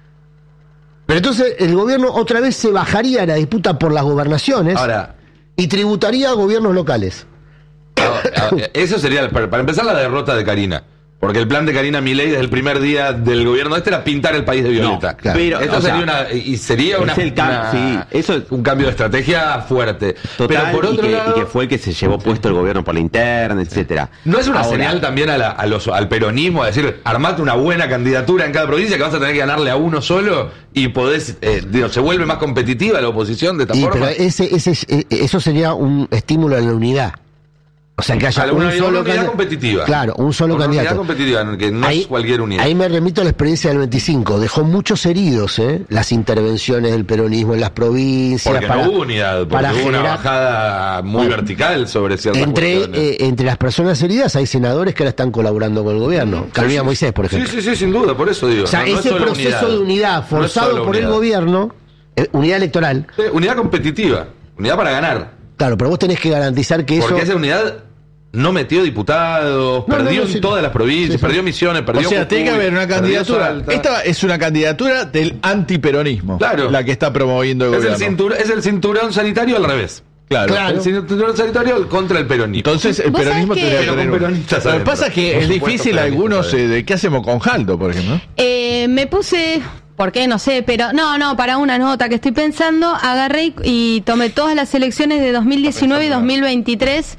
Pero entonces el gobierno otra vez se bajaría a la disputa por las gobernaciones Ahora, y tributaría a gobiernos locales. ahora, eso sería, para para empezar, la derrota de Karina. Porque el plan de Karina Milei desde el primer día del gobierno este era pintar el país de violeta. No, claro. pero, Esto o sería sea, una, y sería es una, el cam- una- sí, eso- un cambio de estrategia fuerte. Total, Pero por y, otro que, lado, y que fue el que se llevó puesto el gobierno por la interna, etcétera. ¿no es una Ahora, señal también a la- a los, al peronismo a decir, armate una buena candidatura en cada provincia que vas a tener que ganarle a uno solo y podés, eh, digo, se vuelve más competitiva la oposición de esta Y, forma? pero ese, ese, eh, eso sería un estímulo a la unidad. O sea, que haya A la- una- un una solo unidad candid- competitiva. Claro, un solo Una unidad candidato. competitiva, que no es cualquier unidad. Ahí me remito a la experiencia del veinticinco. Dejó muchos heridos, ¿eh? Las intervenciones del peronismo en las provincias. Porque para, no hubo unidad, porque para hubo una generar- bajada muy Bueno, vertical sobre ciertas Entre, cuestiones. eh, entre las personas heridas hay senadores que ahora están colaborando con el gobierno. Carolina Moisés, por ejemplo. Sí, sí, sí, sin duda, por eso digo. O sea, no- no es ese solo proceso de unidad No es forzado solo por el unidad. gobierno, eh, unidad electoral, Sí, unidad competitiva, unidad para ganar. claro, pero vos tenés que garantizar que Porque eso... esa unidad no metió diputados, No, no, perdió no, en sí. todas las provincias, Sí, sí. perdió Misiones, perdió O sea, tiene que Jujuy, haber una perdió candidatura. Salta. Esta es una candidatura del antiperonismo. Claro. La que está promoviendo el es, el gobierno. cinturón, es el cinturón sanitario al revés. Claro. Claro. El cinturón sanitario contra el peronismo. Entonces el ¿Vos peronismo sabés que- tendría que Pero tener con un- peronistas Lo que adentro. pasa es que Por es supuesto, difícil peronistas algunos adentro. eh, de qué hacemos con Jaldo, por ejemplo. Eh, me puse, ¿por qué? No sé, pero no, no, para una nota que estoy pensando, agarré y, y tomé todas las elecciones de dos mil diecinueve y dos mil veintitrés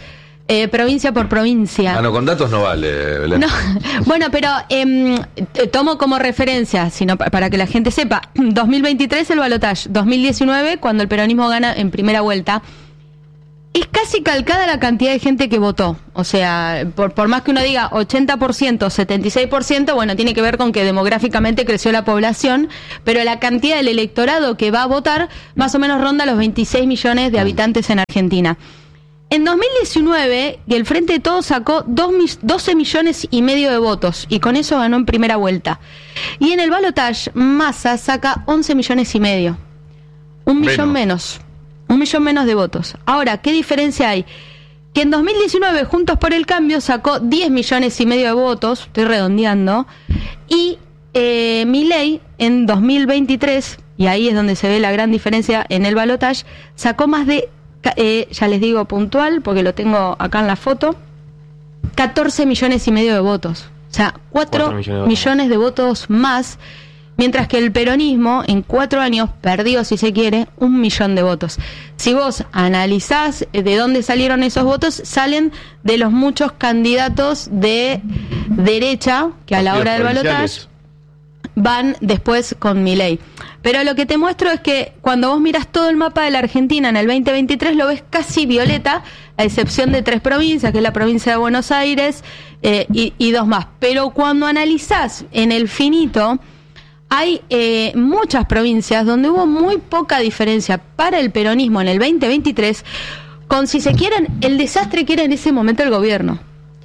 eh, provincia por provincia. Ah, no, con datos no vale, Belén. No, bueno, pero eh, tomo como referencia, sino pa- para que la gente sepa, dos mil veintitrés el balotaje, dos mil diecinueve cuando el peronismo gana en primera vuelta, es casi calcada la cantidad de gente que votó. O sea, por, por más que uno diga ochenta por ciento, setenta y seis por ciento, bueno, tiene que ver con que demográficamente creció la población, pero la cantidad del electorado que va a votar más o menos ronda los veintiséis millones de habitantes en Argentina. En dos mil diecinueve, el Frente de Todos sacó dos mis- doce millones y medio de votos y con eso ganó en primera vuelta. Y en el balotaje, Massa saca once millones y medio. Un millón menos. Un millón menos de votos. Ahora, ¿qué diferencia hay? Que en dos mil diecinueve Juntos por el Cambio sacó diez millones y medio de votos, estoy redondeando, y eh, Milei en dos mil veintitrés, y ahí es donde se ve la gran diferencia en el balotaje, sacó más de, eh, ya les digo puntual, porque lo tengo acá en la foto, catorce millones y medio de votos. O sea, cuatro millones, millones de votos más, mientras que el peronismo en cuatro años perdió, si se quiere, un millón de votos. Si vos analizás de dónde salieron esos votos, salen de los muchos candidatos de derecha que a la hora del balotaje van después con Milei. Pero lo que te muestro es que cuando vos mirás todo el mapa de la Argentina en el veinte veintitrés lo ves casi violeta, a excepción de tres provincias, que es la provincia de Buenos Aires eh, y, y dos más. Pero cuando analizás en el finito, hay eh, muchas provincias donde hubo muy poca diferencia para el peronismo en el veinte veintitrés con, si se quieren, el desastre que era en ese momento el gobierno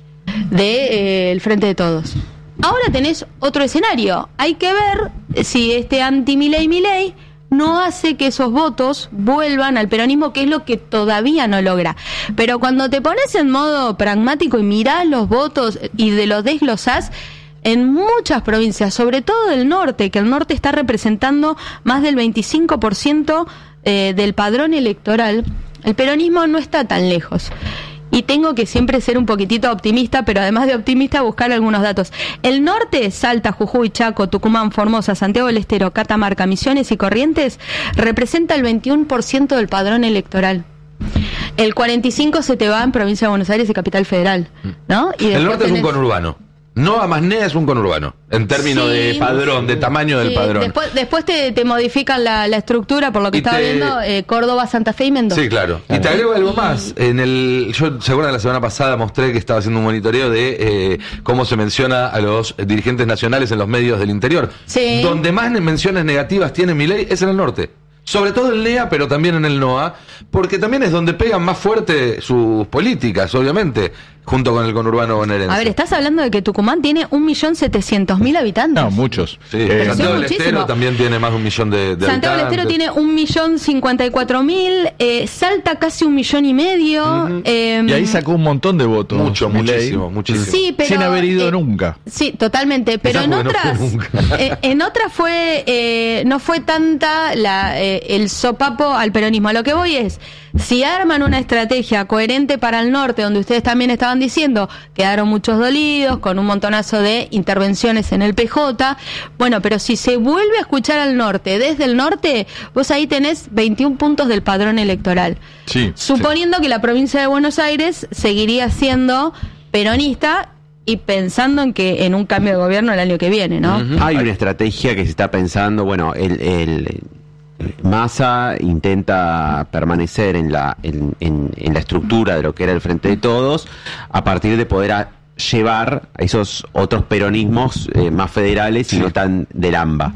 de eh, el Frente de Todos. Ahora tenés otro escenario. Hay que ver si este anti-Milei Milei no hace que esos votos vuelvan al peronismo, que es lo que todavía no logra. Pero cuando te pones en modo pragmático y mirás los votos y de los desglosás, en muchas provincias, sobre todo del norte, que el norte está representando más del veinticinco por ciento eh, del padrón electoral, el peronismo no está tan lejos. Y tengo que siempre ser un poquitito optimista, pero además de optimista, buscar algunos datos. El norte, Salta, Jujuy, Chaco, Tucumán, Formosa, Santiago del Estero, Catamarca, Misiones y Corrientes, representa el veintiuno por ciento del padrón electoral. El cuarenta y cinco por ciento se te va en Provincia de Buenos Aires y Capital Federal, ¿no? Y el norte tenés... es un conurbano. No, Amasnea es un conurbano, en términos Sí, de padrón, de tamaño del sí, padrón. Después, después te, te modifican la, la estructura, por lo que Y estaba te- viendo, eh, Córdoba, Santa Fe y Mendoza. Sí, claro. Y te agrego algo más. En el, yo, ¿se acuerdan? La semana pasada mostré que estaba haciendo un monitoreo de eh, cómo se menciona a los dirigentes nacionales en los medios del interior. Sí. Donde más menciones negativas tiene Milei es en el norte. Sobre todo en N E A, pero también en el N O A, porque también es donde pegan más fuerte sus políticas, obviamente, junto con el conurbano bonaerense. A ver, estás hablando de que Tucumán tiene un millón setecientos mil habitantes. No, muchos. Sí, Eh, Santiago del muchísimo. Estero también tiene más de un millón de, de Santiago del Estero habitantes. tiene un millón cincuenta y cuatro mil, eh, Salta casi un millón y medio. Ujú. eh, Y ahí sacó un montón de votos. Mucho, Milei. muchísimo, muchísimo. Sí, pero, Sin haber ido eh, nunca. Sí, totalmente. Pero Quizás en porque no otras, fue nunca. eh, en otras fue, eh, no fue tanta la, eh, el sopapo al peronismo. A lo que voy es, si arman una estrategia coherente para el norte, donde ustedes también estaban diciendo, quedaron muchos dolidos, con un montonazo de intervenciones en el P J, bueno, pero si se vuelve a escuchar al norte, desde el norte, vos ahí tenés veintiún puntos del padrón electoral. Sí. Suponiendo que la provincia de Buenos Aires seguiría siendo peronista y pensando en que en un cambio de gobierno el año que viene, ¿no? Ujú. Hay una estrategia que se está pensando, bueno, el, el Massa intenta permanecer en la en, en- en la estructura de lo que era el Frente de Todos a partir de poder a- llevar a esos otros peronismos eh, más federales y no tan del AMBA.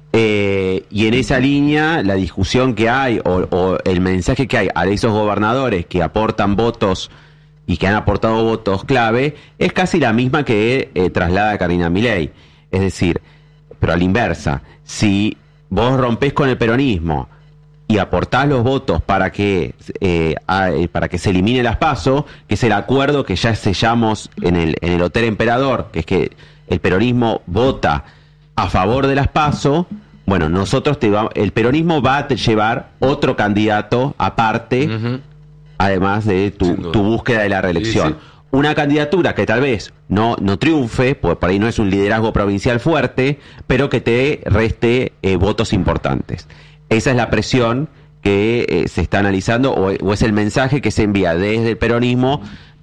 Eh, y en esa línea, la discusión que hay o, o el mensaje que hay a esos gobernadores que aportan votos y que han aportado votos clave es casi la misma que eh, traslada Carolina Milei. Es decir, pero a la inversa, si vos rompés con el peronismo y aportás los votos para que eh, a- eh, para que se elimine las PASO, que es el acuerdo que ya sellamos en el en el Hotel Emperador, que es que el peronismo vota a favor de las PASO, bueno, nosotros te va, el peronismo va a te llevar otro candidato aparte, Ujú. además de tu, Sin duda. tu búsqueda de la reelección. Sí, sí. Una candidatura que tal vez no, no triunfe, pues por ahí no es un liderazgo provincial fuerte, pero que te reste eh, votos importantes. Esa es la presión que eh, se está analizando o, o es el mensaje que se envía desde el peronismo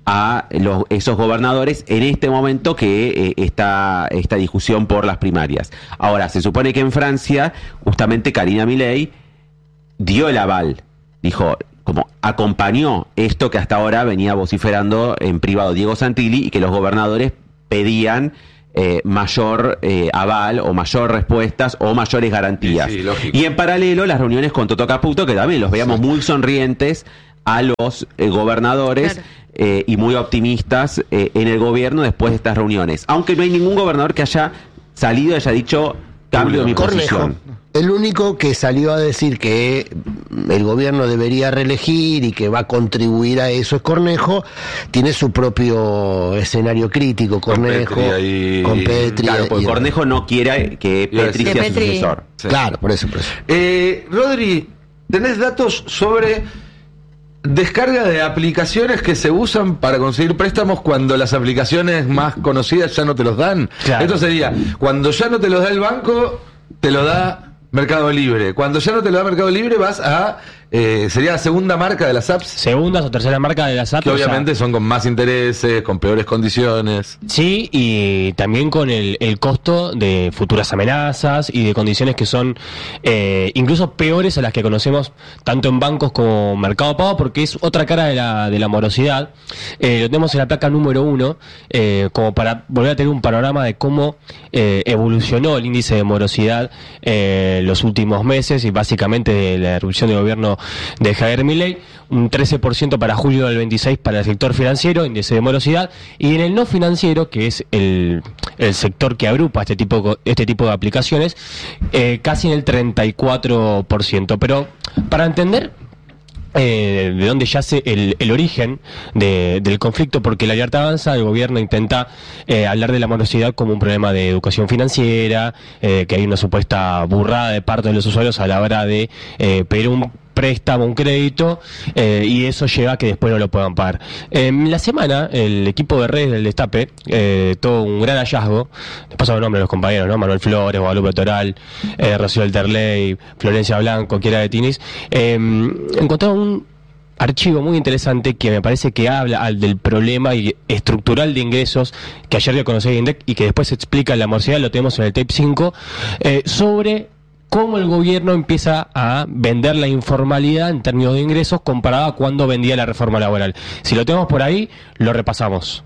a los, esos gobernadores en este momento que eh, está esta discusión por las primarias. Ahora, se supone que en Francia, justamente Karina Milei dio el aval, dijo, como acompañó esto que hasta ahora venía vociferando en privado Diego Santilli, y que los gobernadores pedían eh, mayor eh, aval o mayor respuestas o mayores garantías. Sí, sí, y en paralelo las reuniones con Toto Caputo, que también los veíamos muy sonrientes a los eh, gobernadores, claro. eh, y muy optimistas eh, en el gobierno después de estas reuniones. Aunque no hay ningún gobernador que haya salido y haya dicho cambio de mi Cornejo. posición. El único que salió a decir que el gobierno debería reelegir y que va a contribuir a eso es Cornejo. Tiene su propio escenario crítico, Cornejo, con Petri. Con Petri Claro, porque y, Cornejo no quiere que Petri Que sea Petri- sucesor. Sí. Claro, por eso, por eso. Eh, Rodri, ¿tenés datos sobre descarga de aplicaciones que se usan para conseguir préstamos cuando las aplicaciones más conocidas ya no te los dan? Claro. Esto sería, cuando ya no te los da el banco, te lo da Mercado Libre. Cuando ya no te lo da Mercado Libre, vas a... Eh, sería la segunda marca de las apps, Segundas o terceras marcas de las apps. que o sea, obviamente son con más intereses, con peores condiciones. sí, y también con el, el costo de futuras amenazas y de condiciones que son eh, incluso peores a las que conocemos tanto en bancos como Mercado Pago, porque es otra cara de la, de la morosidad. Eh, lo tenemos en la placa número uno, eh, como para volver a tener un panorama de cómo eh, evolucionó el índice de morosidad eh, los últimos meses, y básicamente de la erupción del gobierno de Javier Milei. Un trece por ciento para julio del veintiséis para el sector financiero, índice de morosidad, y en el no financiero, que es el, el sector que agrupa este tipo, este tipo de aplicaciones, eh, casi en el treinta y cuatro por ciento. Pero para entender Eh, de dónde yace el, el origen de, del conflicto, porque la Libertad Avanza, el gobierno intenta eh, hablar de la morosidad como un problema de educación financiera, eh, que hay una supuesta burrada de parte de los usuarios a la hora de eh, pedir un préstamo, un crédito, eh, y eso lleva a que después no lo puedan pagar. En la semana, el equipo de redes del Destape, eh, todo un gran hallazgo, les paso los nombres de los compañeros, ¿no? Manuel Flores, Guadalupe Toral, eh, Rocío del Terley, Florencia Blanco, Kiera de Tinis, eh, encontraron un archivo muy interesante que me parece que habla al del problema y estructural de ingresos que ayer dio a conocer INDEC y que después se explica en la morosidad, lo tenemos en el tape cinco, eh, sobre cómo el gobierno empieza a vender la informalidad en términos de ingresos comparado a cuando vendía la reforma laboral. Si lo tenemos por ahí, lo repasamos.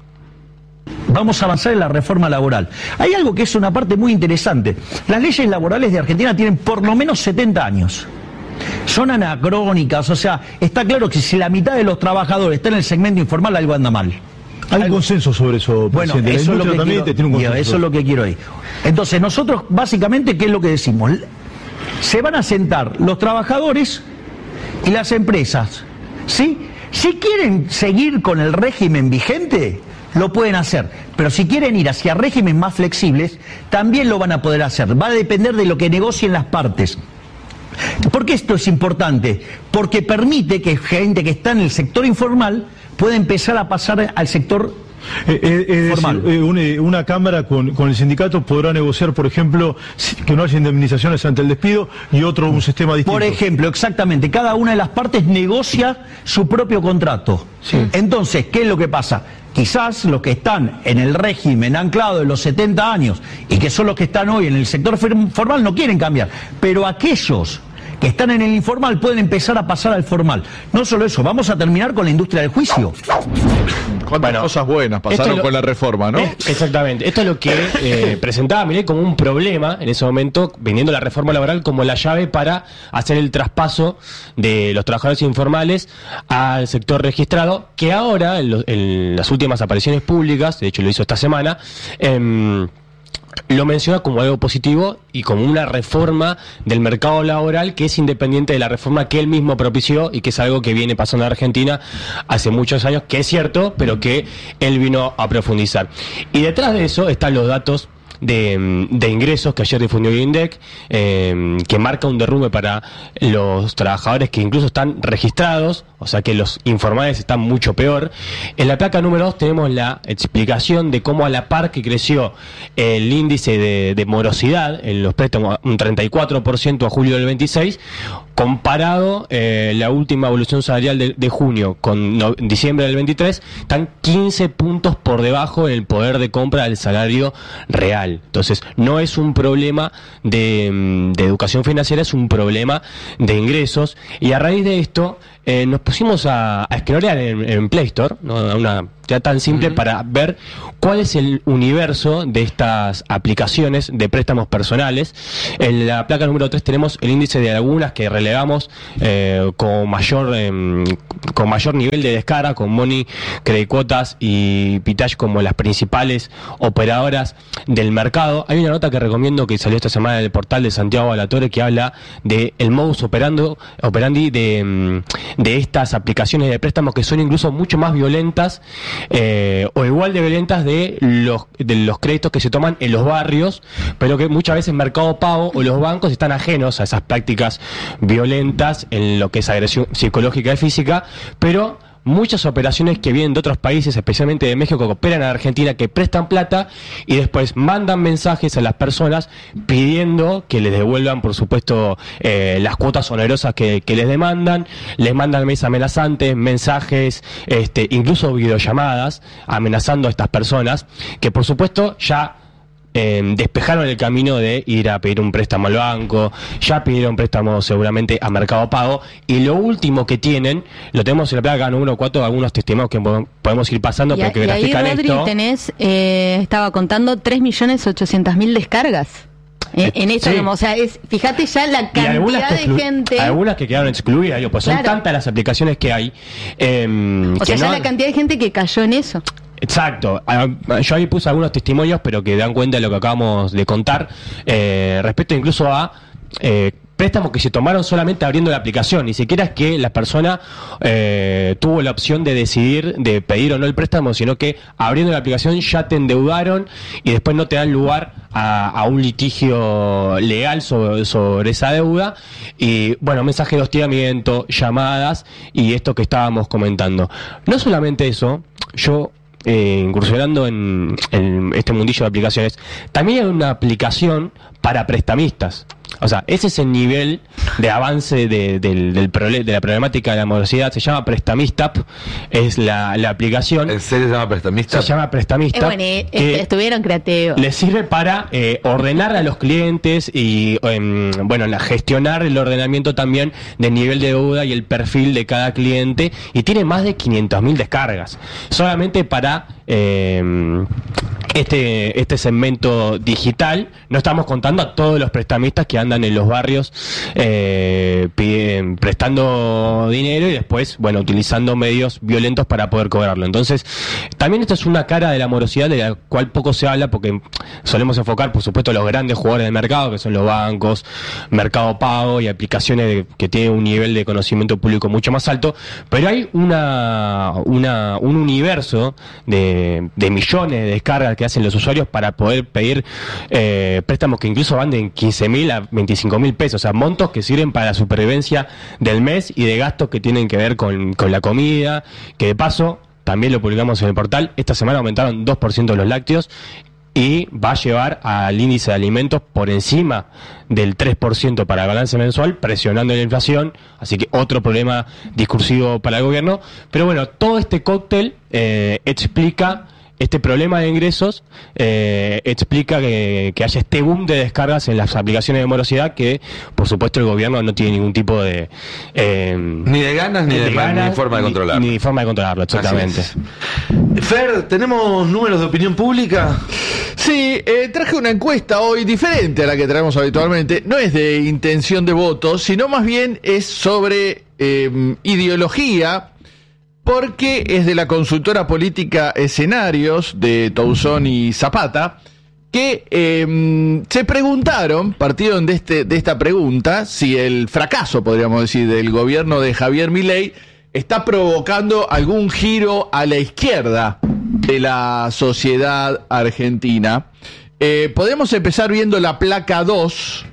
Vamos a avanzar en la reforma laboral. Hay algo que es una parte muy interesante. Las leyes laborales de Argentina tienen por lo menos setenta años. Son anacrónicas, o sea, está claro que si la mitad de los trabajadores está en el segmento informal, algo anda mal. Hay un consenso sobre eso, Bueno, presidente. La eso es lo industria que también quiero, tiene un y consenso. eso es lo que quiero ir. Entonces, nosotros básicamente, ¿qué es lo que decimos? Se van a sentar los trabajadores y las empresas, ¿sí? Si quieren seguir con el régimen vigente, lo pueden hacer, pero si quieren ir hacia regímenes más flexibles, también lo van a poder hacer. Va a depender de lo que negocien las partes. ¿Por qué esto es importante? Porque permite que gente que está en el sector informal pueda empezar a pasar al sector Eh, eh, es formal. decir, eh, una, una cámara con, con el sindicato podrá negociar, por ejemplo, si- que no haya indemnizaciones ante el despido, y otro un sistema distinto. Por ejemplo, exactamente, cada una de las partes negocia su propio contrato. Sí. Entonces, ¿qué es lo que pasa? Quizás los que están en el régimen anclado de los setenta años y que son los que están hoy en el sector firm- formal no quieren cambiar, pero aquellos que están en el informal pueden empezar a pasar al formal. No solo eso, vamos a terminar con la industria del juicio. Cuántas Bueno, cosas buenas esto pasaron es lo- con la reforma, ¿no? Eh, exactamente. Esto es lo que eh, presentaba Milei como un problema en ese momento, vendiendo la reforma laboral como la llave para hacer el traspaso de los trabajadores informales al sector registrado, que ahora, en, lo- en las últimas apariciones públicas, de hecho lo hizo esta semana, em, lo menciona como algo positivo y como una reforma del mercado laboral que es independiente de la reforma que él mismo propició y que es algo que viene pasando en Argentina hace muchos años, que es cierto, pero que él vino a profundizar. Y detrás de eso están los datos de, de ingresos que ayer difundió INDEC, eh, que marca un derrumbe para los trabajadores que incluso están registrados, o sea que los informales están mucho peor. En la placa número dos tenemos la explicación de cómo a la par que creció el índice de, de morosidad en los préstamos un treinta y cuatro por ciento a julio del veintiséis, comparado eh, la última evolución salarial de, de junio con no, diciembre del veintitrés, están quince puntos por debajo en el poder de compra del salario real. Entonces, no es un problema de, de educación financiera, es un problema de ingresos. Y a raíz de esto, eh, nos pusimos a, a scrollear en, en Play Store, ¿no? Una ya tan simple uh-huh. para ver cuál es el universo de estas aplicaciones de préstamos personales. En la placa número tres tenemos el índice de algunas que relevamos eh, con mayor eh, con mayor nivel de descarga, con Money, Credicuotas y Pitash como las principales operadoras del mercado. Hay una nota que recomiendo que salió esta semana en el portal de Santiago Alatorre que habla de el modus operando, operandi de, de estas aplicaciones de préstamos que son incluso mucho más violentas Eh, o igual de violentas de los de los créditos que se toman en los barrios, pero que muchas veces Mercado Pago o los bancos están ajenos a esas prácticas violentas en lo que es agresión psicológica y física, pero muchas operaciones que vienen de otros países, especialmente de México, que operan en Argentina, que prestan plata y después mandan mensajes a las personas pidiendo que les devuelvan, por supuesto, eh, las cuotas onerosas que, que les demandan, les mandan mensajes amenazantes, mensajes, este, incluso videollamadas amenazando a estas personas, que por supuesto ya Eh, despejaron el camino de ir a pedir un préstamo al banco, ya pidieron préstamo seguramente a Mercado Pago, y lo último que tienen, lo tenemos en la placa número cuatro, algunos testimonios que podemos ir pasando, y, pero que y grafican ahí, Rodri, esto. tenés, eh, estaba contando tres millones ochocientos mil descargas. Eh, en esto, sí. como, o sea, es, fíjate ya la cantidad de exclu- gente. Algunas que quedaron excluidas, digo, pues Claro. son tantas las aplicaciones que hay. Eh, O sea, que ya no- la cantidad de gente que cayó en eso. Exacto. Ah, yo ahí puse algunos testimonios, pero que dan cuenta de lo que acabamos de contar, eh, respecto incluso a eh, préstamos que se tomaron solamente abriendo la aplicación. Ni siquiera es que la persona eh, tuvo la opción de decidir de pedir o no el préstamo, sino que abriendo la aplicación ya te endeudaron y después no te dan lugar a, a un litigio legal sobre, sobre esa deuda. Y bueno, mensajes de hostigamiento, llamadas y esto que estábamos comentando. No solamente eso, yo... Eh, incursionando en, en este mundillo de aplicaciones, también hay una aplicación para prestamistas. O sea, ese es el nivel de avance de, del, del prole- de la problemática de la morosidad. Se llama Prestamistap, es la, la aplicación. ¿En serio se llama Prestamistap? Se llama Prestamistap. Eh, bueno, eh, est- estuvieron creativos. Le sirve para eh, ordenar a los clientes y eh, bueno, la, gestionar el ordenamiento también del nivel de deuda y el perfil de cada cliente, y tiene más de quinientas mil descargas solamente para eh, este este segmento digital. No estamos contando a todos los prestamistas que andan en los barrios eh, piden, prestando dinero y después, bueno, utilizando medios violentos para poder cobrarlo. Entonces, también esta es una cara de la morosidad de la cual poco se habla, porque solemos enfocar, por supuesto, a los grandes jugadores del mercado, que son los bancos, Mercado Pago y aplicaciones de, que tienen un nivel de conocimiento público mucho más alto, pero hay una, una un universo de, de millones de descargas que hacen los usuarios para poder pedir eh, préstamos que incluso van de quince mil a veinticinco mil pesos, o sea, montos que sirven para la supervivencia del mes y de gastos que tienen que ver con, con la comida, que de paso, también lo publicamos en el portal, esta semana aumentaron dos por ciento los lácteos y va a llevar al índice de alimentos por encima del tres por ciento para el balance mensual, presionando la inflación, así que otro problema discursivo para el gobierno. Pero bueno, todo este cóctel eh, explica este problema de ingresos, eh, explica que, que haya este boom de descargas en las aplicaciones de morosidad que, por supuesto, el gobierno no tiene ningún tipo de... Eh, ni de ganas ni de, de, ganas, ni forma de controlarlo. Ni, ni forma de controlarlo, exactamente. Fer, ¿tenemos números de opinión pública? Sí, eh, traje una encuesta hoy diferente a la que traemos habitualmente. No es de intención de voto, sino más bien es sobre eh, ideología, porque es de la consultora política Escenarios de Touzón y Zapata, que eh, se preguntaron, partieron de, este, de esta pregunta, si el fracaso, podríamos decir, del gobierno de Javier Milei está provocando algún giro a la izquierda de la sociedad argentina. Eh, podemos empezar viendo la placa dos.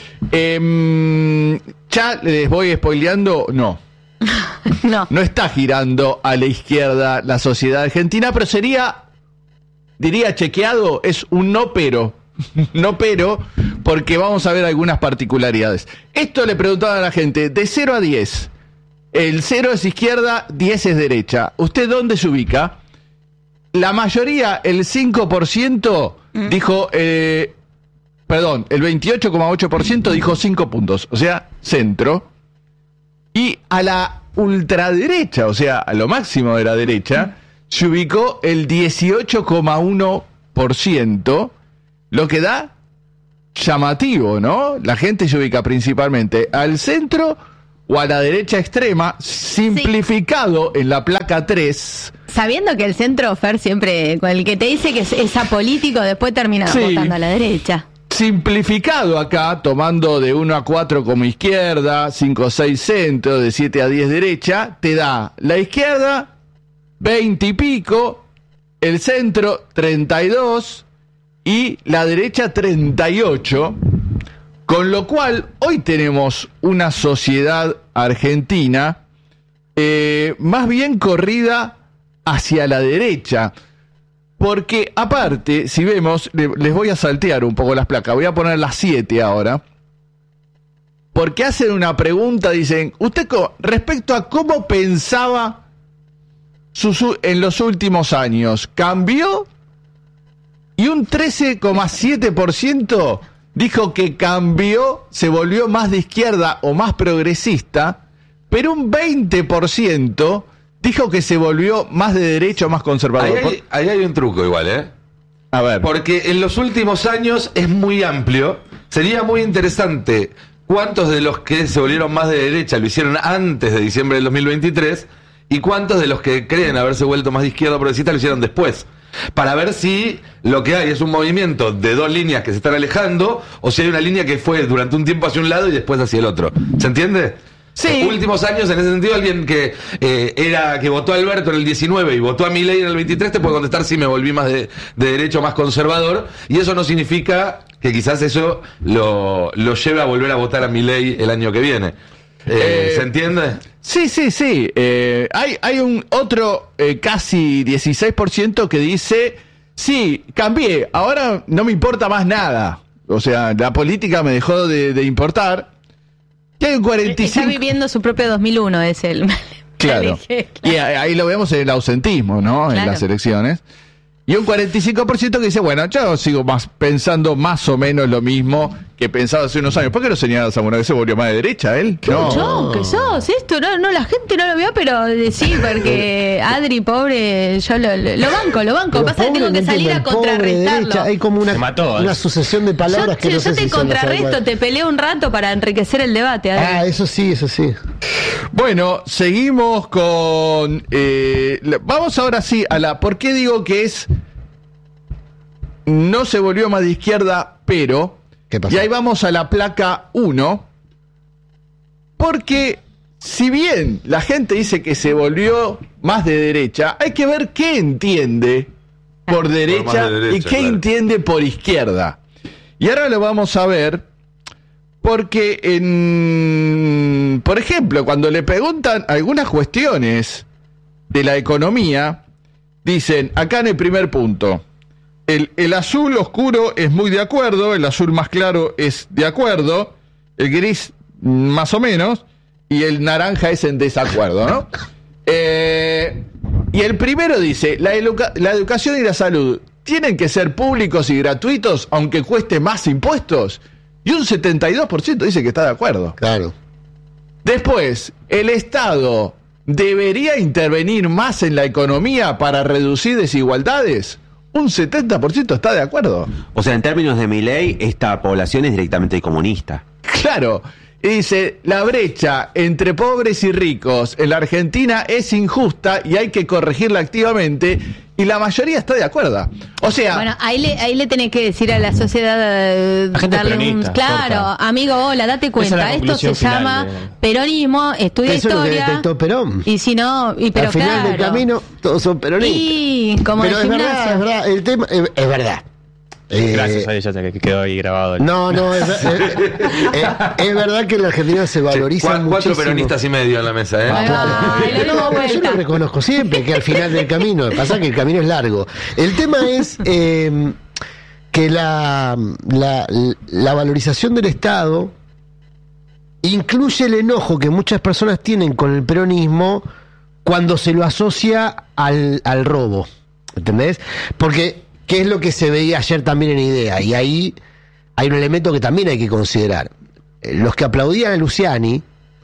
Eh, ya les voy spoileando, no. No. No está girando a la izquierda la sociedad argentina, pero sería, diría chequeado, es un no pero. No pero, porque vamos a ver algunas particularidades. Esto le preguntaba a la gente, de cero a diez. El cero es izquierda, diez es derecha. ¿Usted dónde se ubica? La mayoría, el cinco por ciento, mm. dijo... Eh, perdón, el veintiocho coma ocho por ciento dijo cinco puntos, o sea, centro. Y a la ultraderecha, o sea, a lo máximo de la derecha, se ubicó el dieciocho coma uno por ciento, lo que da llamativo, ¿no? La gente se ubica principalmente al centro o a la derecha extrema, simplificado sí. en la placa tres. Sabiendo que el centro, Fer, siempre, con el que te dice que es, es apolítico, después termina sí. votando a la derecha. Simplificado acá, tomando de uno a cuatro como izquierda, cinco a seis centro, de siete a diez derecha, te da la izquierda veinte y pico, el centro treinta y dos y la derecha treinta y ocho, con lo cual hoy tenemos una sociedad argentina eh, más bien corrida hacia la derecha. Porque aparte, si vemos, le, les voy a saltear un poco las placas, voy a poner las siete ahora, porque hacen una pregunta, dicen, usted respecto a cómo pensaba su, en los últimos años, ¿cambió? Y un trece coma siete por ciento dijo que cambió, se volvió más de izquierda o más progresista, pero un veinte por ciento... dijo que se volvió más de derecha o más conservador. Ahí hay, ahí hay un truco igual, ¿eh? A ver. Porque en los últimos años es muy amplio. Sería muy interesante cuántos de los que se volvieron más de derecha lo hicieron antes de diciembre del dos mil veintitrés y cuántos de los que creen haberse vuelto más de izquierda o progresista lo hicieron después. Para ver si lo que hay es un movimiento de dos líneas que se están alejando o si hay una línea que fue durante un tiempo hacia un lado y después hacia el otro. ¿Se entiende? Sí. Últimos años, en ese sentido, alguien que eh, era que votó a Alberto en el diecinueve y votó a Milei en el veintitrés te puede contestar si me volví más de, de derecho, más conservador, y eso no significa que quizás eso lo, lo lleve a volver a votar a Milei el año que viene. Eh, eh, ¿Se entiende? Sí, sí, sí. Eh, hay, hay un otro eh, casi dieciséis por ciento que dice, sí, cambié, ahora no me importa más nada. O sea, la política me dejó de, de importar. Hay un cuarenta y cinco... Está viviendo su propio dos mil uno, es el... Claro. claro. Y ahí lo vemos en el ausentismo, ¿no? Claro. En las elecciones. Y un cuarenta y cinco por ciento que dice, bueno, yo sigo más pensando más o menos lo mismo que pensaba hace unos años. ¿Por qué no señalas a una vez se volvió más de derecha él? No. Yo, que sos, esto no, no, la gente no lo vio, pero sí, porque Adri, pobre, yo lo, lo, lo banco, lo banco. Pero pasa que tengo que salir a contrarrestarlo. Hay como una, mató, una sucesión de palabras yo, que yo, no sé yo te si contrarresto, te peleo un rato para enriquecer el debate. Adri. Ah, eso sí, eso sí. Bueno, seguimos con... Eh, vamos ahora sí a la... ¿Por qué digo que es... No se volvió más de izquierda, pero... ¿Qué pasó? Y ahí vamos a la placa uno. Porque si bien la gente dice que se volvió más de derecha, hay que ver qué entiende por derecha, por de derecha y qué claro. entiende por izquierda. Y ahora lo vamos a ver porque, en, por ejemplo, cuando le preguntan algunas cuestiones de la economía, dicen, acá en el primer punto... El, el azul oscuro es muy de acuerdo, el azul más claro es de acuerdo, el gris más o menos, y el naranja es en desacuerdo, ¿no? Eh, y el primero dice, la, educa- la educación y la salud tienen que ser públicos y gratuitos, aunque cueste más impuestos, y un setenta y dos por ciento dice que está de acuerdo. Claro. Después, el Estado debería intervenir más en la economía para reducir desigualdades. Un setenta por ciento está de acuerdo. O sea, en términos de Milei, esta población es directamente comunista. Claro. Y dice, la brecha entre pobres y ricos en la Argentina es injusta y hay que corregirla activamente. Y la mayoría está de acuerdo. O sea... Bueno, ahí le, ahí le tenés que decir a la sociedad... La gente darle peronista, un, claro, corta. Amigo, hola, date cuenta. Esto se llama de... peronismo, estudia eso historia. Es lo que detectó Perón. Y si no... Y, pero al final claro. del camino, todos son peronistas. Y como pero el es gimnasio. verdad, es verdad. El tema es, es verdad. Eh, Gracias a ella que quedó ahí grabado. No, no, es, es, es, es, es verdad que en la Argentina se valoriza Cua- muchísimo. Cuatro peronistas y medio en la mesa, ¿eh? Ahí va, ahí lo dimos No, pero yo vuelta. lo reconozco siempre, que al final del camino, pasa que el camino es largo. El tema es eh, que la, la, la valorización del Estado incluye el enojo que muchas personas tienen con el peronismo cuando se lo asocia al, al robo. ¿Entendés? Porque, ¿qué es lo que se veía ayer también en IDEA? Y ahí hay un elemento que también hay que considerar. Eh, Los que aplaudían a Luciani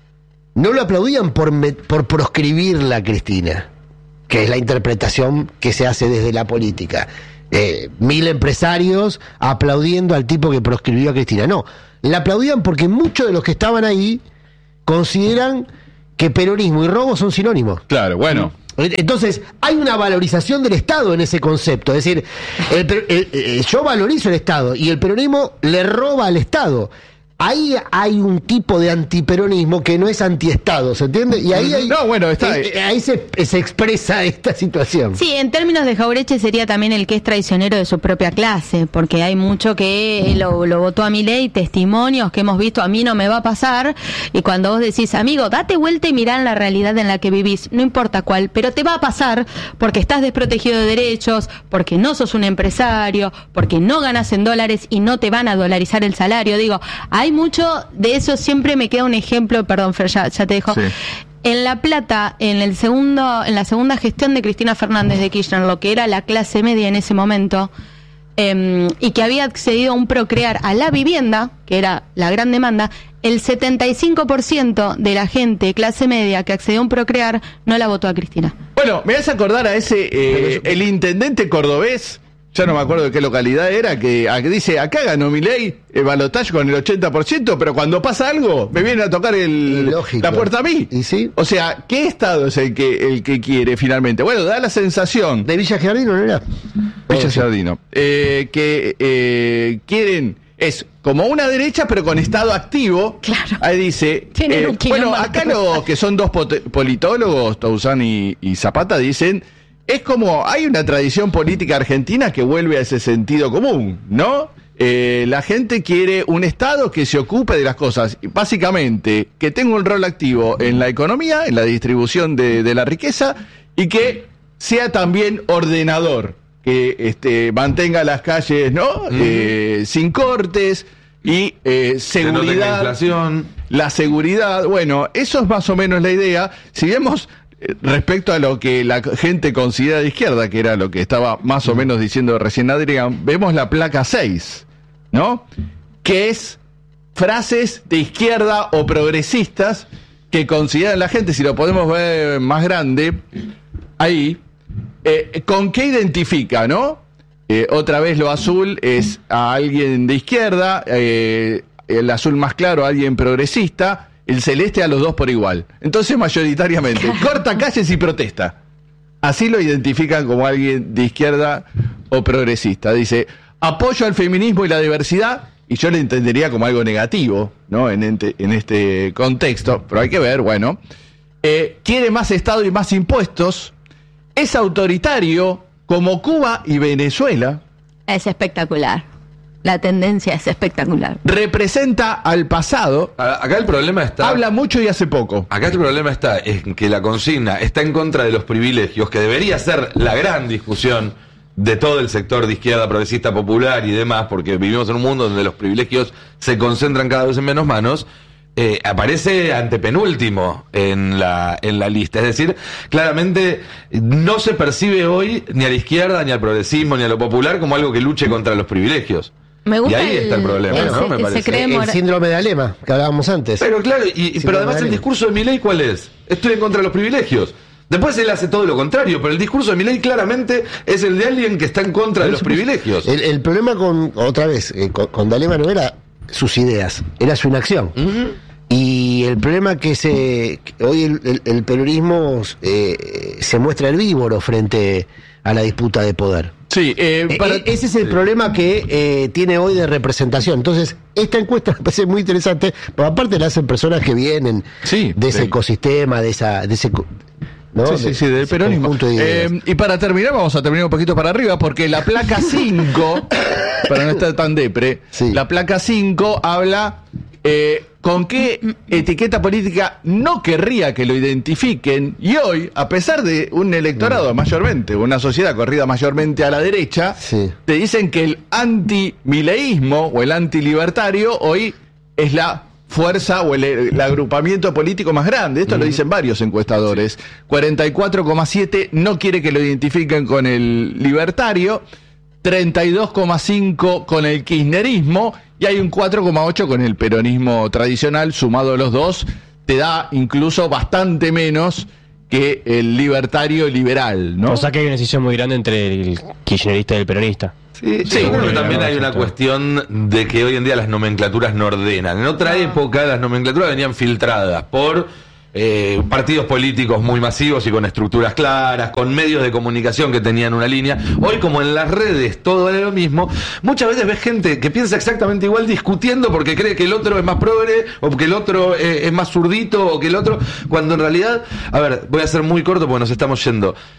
no lo aplaudían por, me- por proscribirla a Cristina, que es la interpretación que se hace desde la política. Eh, mil empresarios aplaudiendo al tipo que proscribió a Cristina. No, la aplaudían porque muchos de los que estaban ahí consideran que peronismo y robo son sinónimos. Claro, bueno. Entonces, hay una valorización del Estado en ese concepto. Es decir, el per- el- el- yo valorizo el Estado y el peronismo le roba al Estado. Ahí hay un tipo de antiperonismo que no es antiestado, ¿se entiende? Y ahí, hay, No, bueno, está- eh, eh, ahí se, se expresa esta situación. Sí, en términos de Jaureche sería también el que es traicionero de su propia clase, porque hay mucho que lo, lo votó a Milei, testimonios que hemos visto, a mí no me va a pasar, y cuando vos decís, amigo, date vuelta y mirá en la realidad en la que vivís, no importa cuál, pero te va a pasar porque estás desprotegido de derechos, porque no sos un empresario, porque no ganas en dólares y no te van a dolarizar el salario. Digo, hay mucho de eso, siempre me queda un ejemplo, perdón, Fer, ya, ya te dejo. Sí. En La Plata, en el segundo, en la segunda gestión de Cristina Fernández de Kirchner, lo que era la clase media en ese momento, eh, y que había accedido a un procrear a la vivienda, que era la gran demanda, el setenta y cinco por ciento de la gente clase media que accedió a un procrear no la votó a Cristina. Bueno, me hace acordar a ese, eh, el intendente cordobés, ya no me acuerdo de qué localidad era, que, a- que dice, acá ganó Milei el balotaje con el ochenta por ciento, pero cuando pasa algo, me vienen a tocar el, Lógico. la puerta a mí. ¿Y sí? O sea, ¿qué estado es el que, el que quiere finalmente? Bueno, da la sensación, ¿De Villa Giardino no era? Villa Oh, sí. Giardino, eh, que eh, quieren, es como una derecha, pero con estado activo. Claro. Ahí dice, Tienen eh, un quilombo bueno, de acá cosas. los que son dos pot- politólogos, Toussaint y, y Zapata, dicen, es como, hay una tradición política argentina que vuelve a ese sentido común, ¿no? Eh, la gente quiere un Estado que se ocupe de las cosas, y básicamente, que tenga un rol activo en la economía, en la distribución de, de la riqueza, y que sea también ordenador, que este, mantenga las calles, ¿no? Eh, sin cortes y eh, Que no tenga seguridad. inflación. La seguridad, bueno, eso es más o menos la idea. Si vemos eh, respecto a lo que la gente considera de izquierda, que era lo que estaba más o menos diciendo recién Adrián, vemos la placa seis, ¿no? Que es frases de izquierda o progresistas que consideran la gente, si lo podemos ver más grande, ahí, eh, ¿con qué identifica, no? Eh, otra vez lo azul es a alguien de izquierda, eh, el azul más claro a alguien progresista, el celeste a los dos por igual. Entonces, mayoritariamente, corta calles y protesta. Así lo identifican como alguien de izquierda o progresista. Dice, apoyo al feminismo y la diversidad, y yo le entendería como algo negativo, ¿no? En, ente- en este contexto, pero hay que ver, bueno. Eh, quiere más Estado y más impuestos, es autoritario como Cuba y Venezuela, Es espectacular. La tendencia es espectacular. representa al pasado, A- Acá el problema está. habla mucho y hace poco. Acá el problema está en que la consigna está en contra de los privilegios, que debería ser la gran discusión de todo el sector de izquierda progresista popular y demás, porque vivimos en un mundo donde los privilegios se concentran cada vez en menos manos. Eh, aparece antepenúltimo en la, en la lista. Es decir, claramente no se percibe hoy ni a la izquierda, ni al progresismo, ni a lo popular como algo que luche contra los privilegios. Me gusta y ahí está el problema, el- ¿no? Me se- parece. se cree El mora- síndrome de Alema, que hablábamos antes. Pero claro, y, y- Sí, pero además vale. el discurso de Milei, ¿cuál es? Estoy en contra de los privilegios. Después él hace todo lo contrario, pero el discurso de Milei claramente es el de alguien que está en contra de los privilegios. El, el problema con, otra vez, eh, con, con D'Alema no era sus ideas, era su inacción. Y el problema que se que hoy el, el- el peronismo eh, se muestra herbívoro frente a la disputa de poder. Sí, eh, Eh, para- eh, ese es el problema que eh, tiene hoy de representación. Entonces, esta encuesta me parece muy interesante, porque aparte la hacen personas que vienen Sí, de ese sí. ecosistema, de esa, de ese co- ¿no? Sí, sí, sí, del Ese peronismo. conjunto de ideas. Eh, y para terminar, vamos a terminar un poquito para arriba, porque la placa cinco, para no estar tan depre, Sí. la placa cinco habla eh, con qué etiqueta política no querría que lo identifiquen, y hoy, a pesar de un electorado mayormente, una sociedad corrida mayormente a la derecha, Sí. te dicen que el antimileísmo o el antilibertario hoy es la fuerza o el, el agrupamiento político más grande. Esto lo dicen varios encuestadores. cuarenta y cuatro coma siete no quiere que lo identifiquen con el libertario, treinta y dos coma cinco con el kirchnerismo y hay un cuatro coma ocho con el peronismo tradicional. Sumado a los dos, te da incluso bastante menos que el libertario liberal, ¿no? O sea que hay una decisión muy grande entre el kirchnerista y el peronista. Sí, Sí, yo creo que bueno, también no, hay una exacto. cuestión de que hoy en día las nomenclaturas no ordenan. En otra época las nomenclaturas venían filtradas por eh, partidos políticos muy masivos y con estructuras claras, con medios de comunicación que tenían una línea. Hoy, como en las redes todo vale lo mismo, muchas veces ves gente que piensa exactamente igual discutiendo porque cree que el otro es más progre o que el otro eh, es más zurdito o que el otro, cuando en realidad, a ver, voy a ser muy corto porque nos estamos yendo.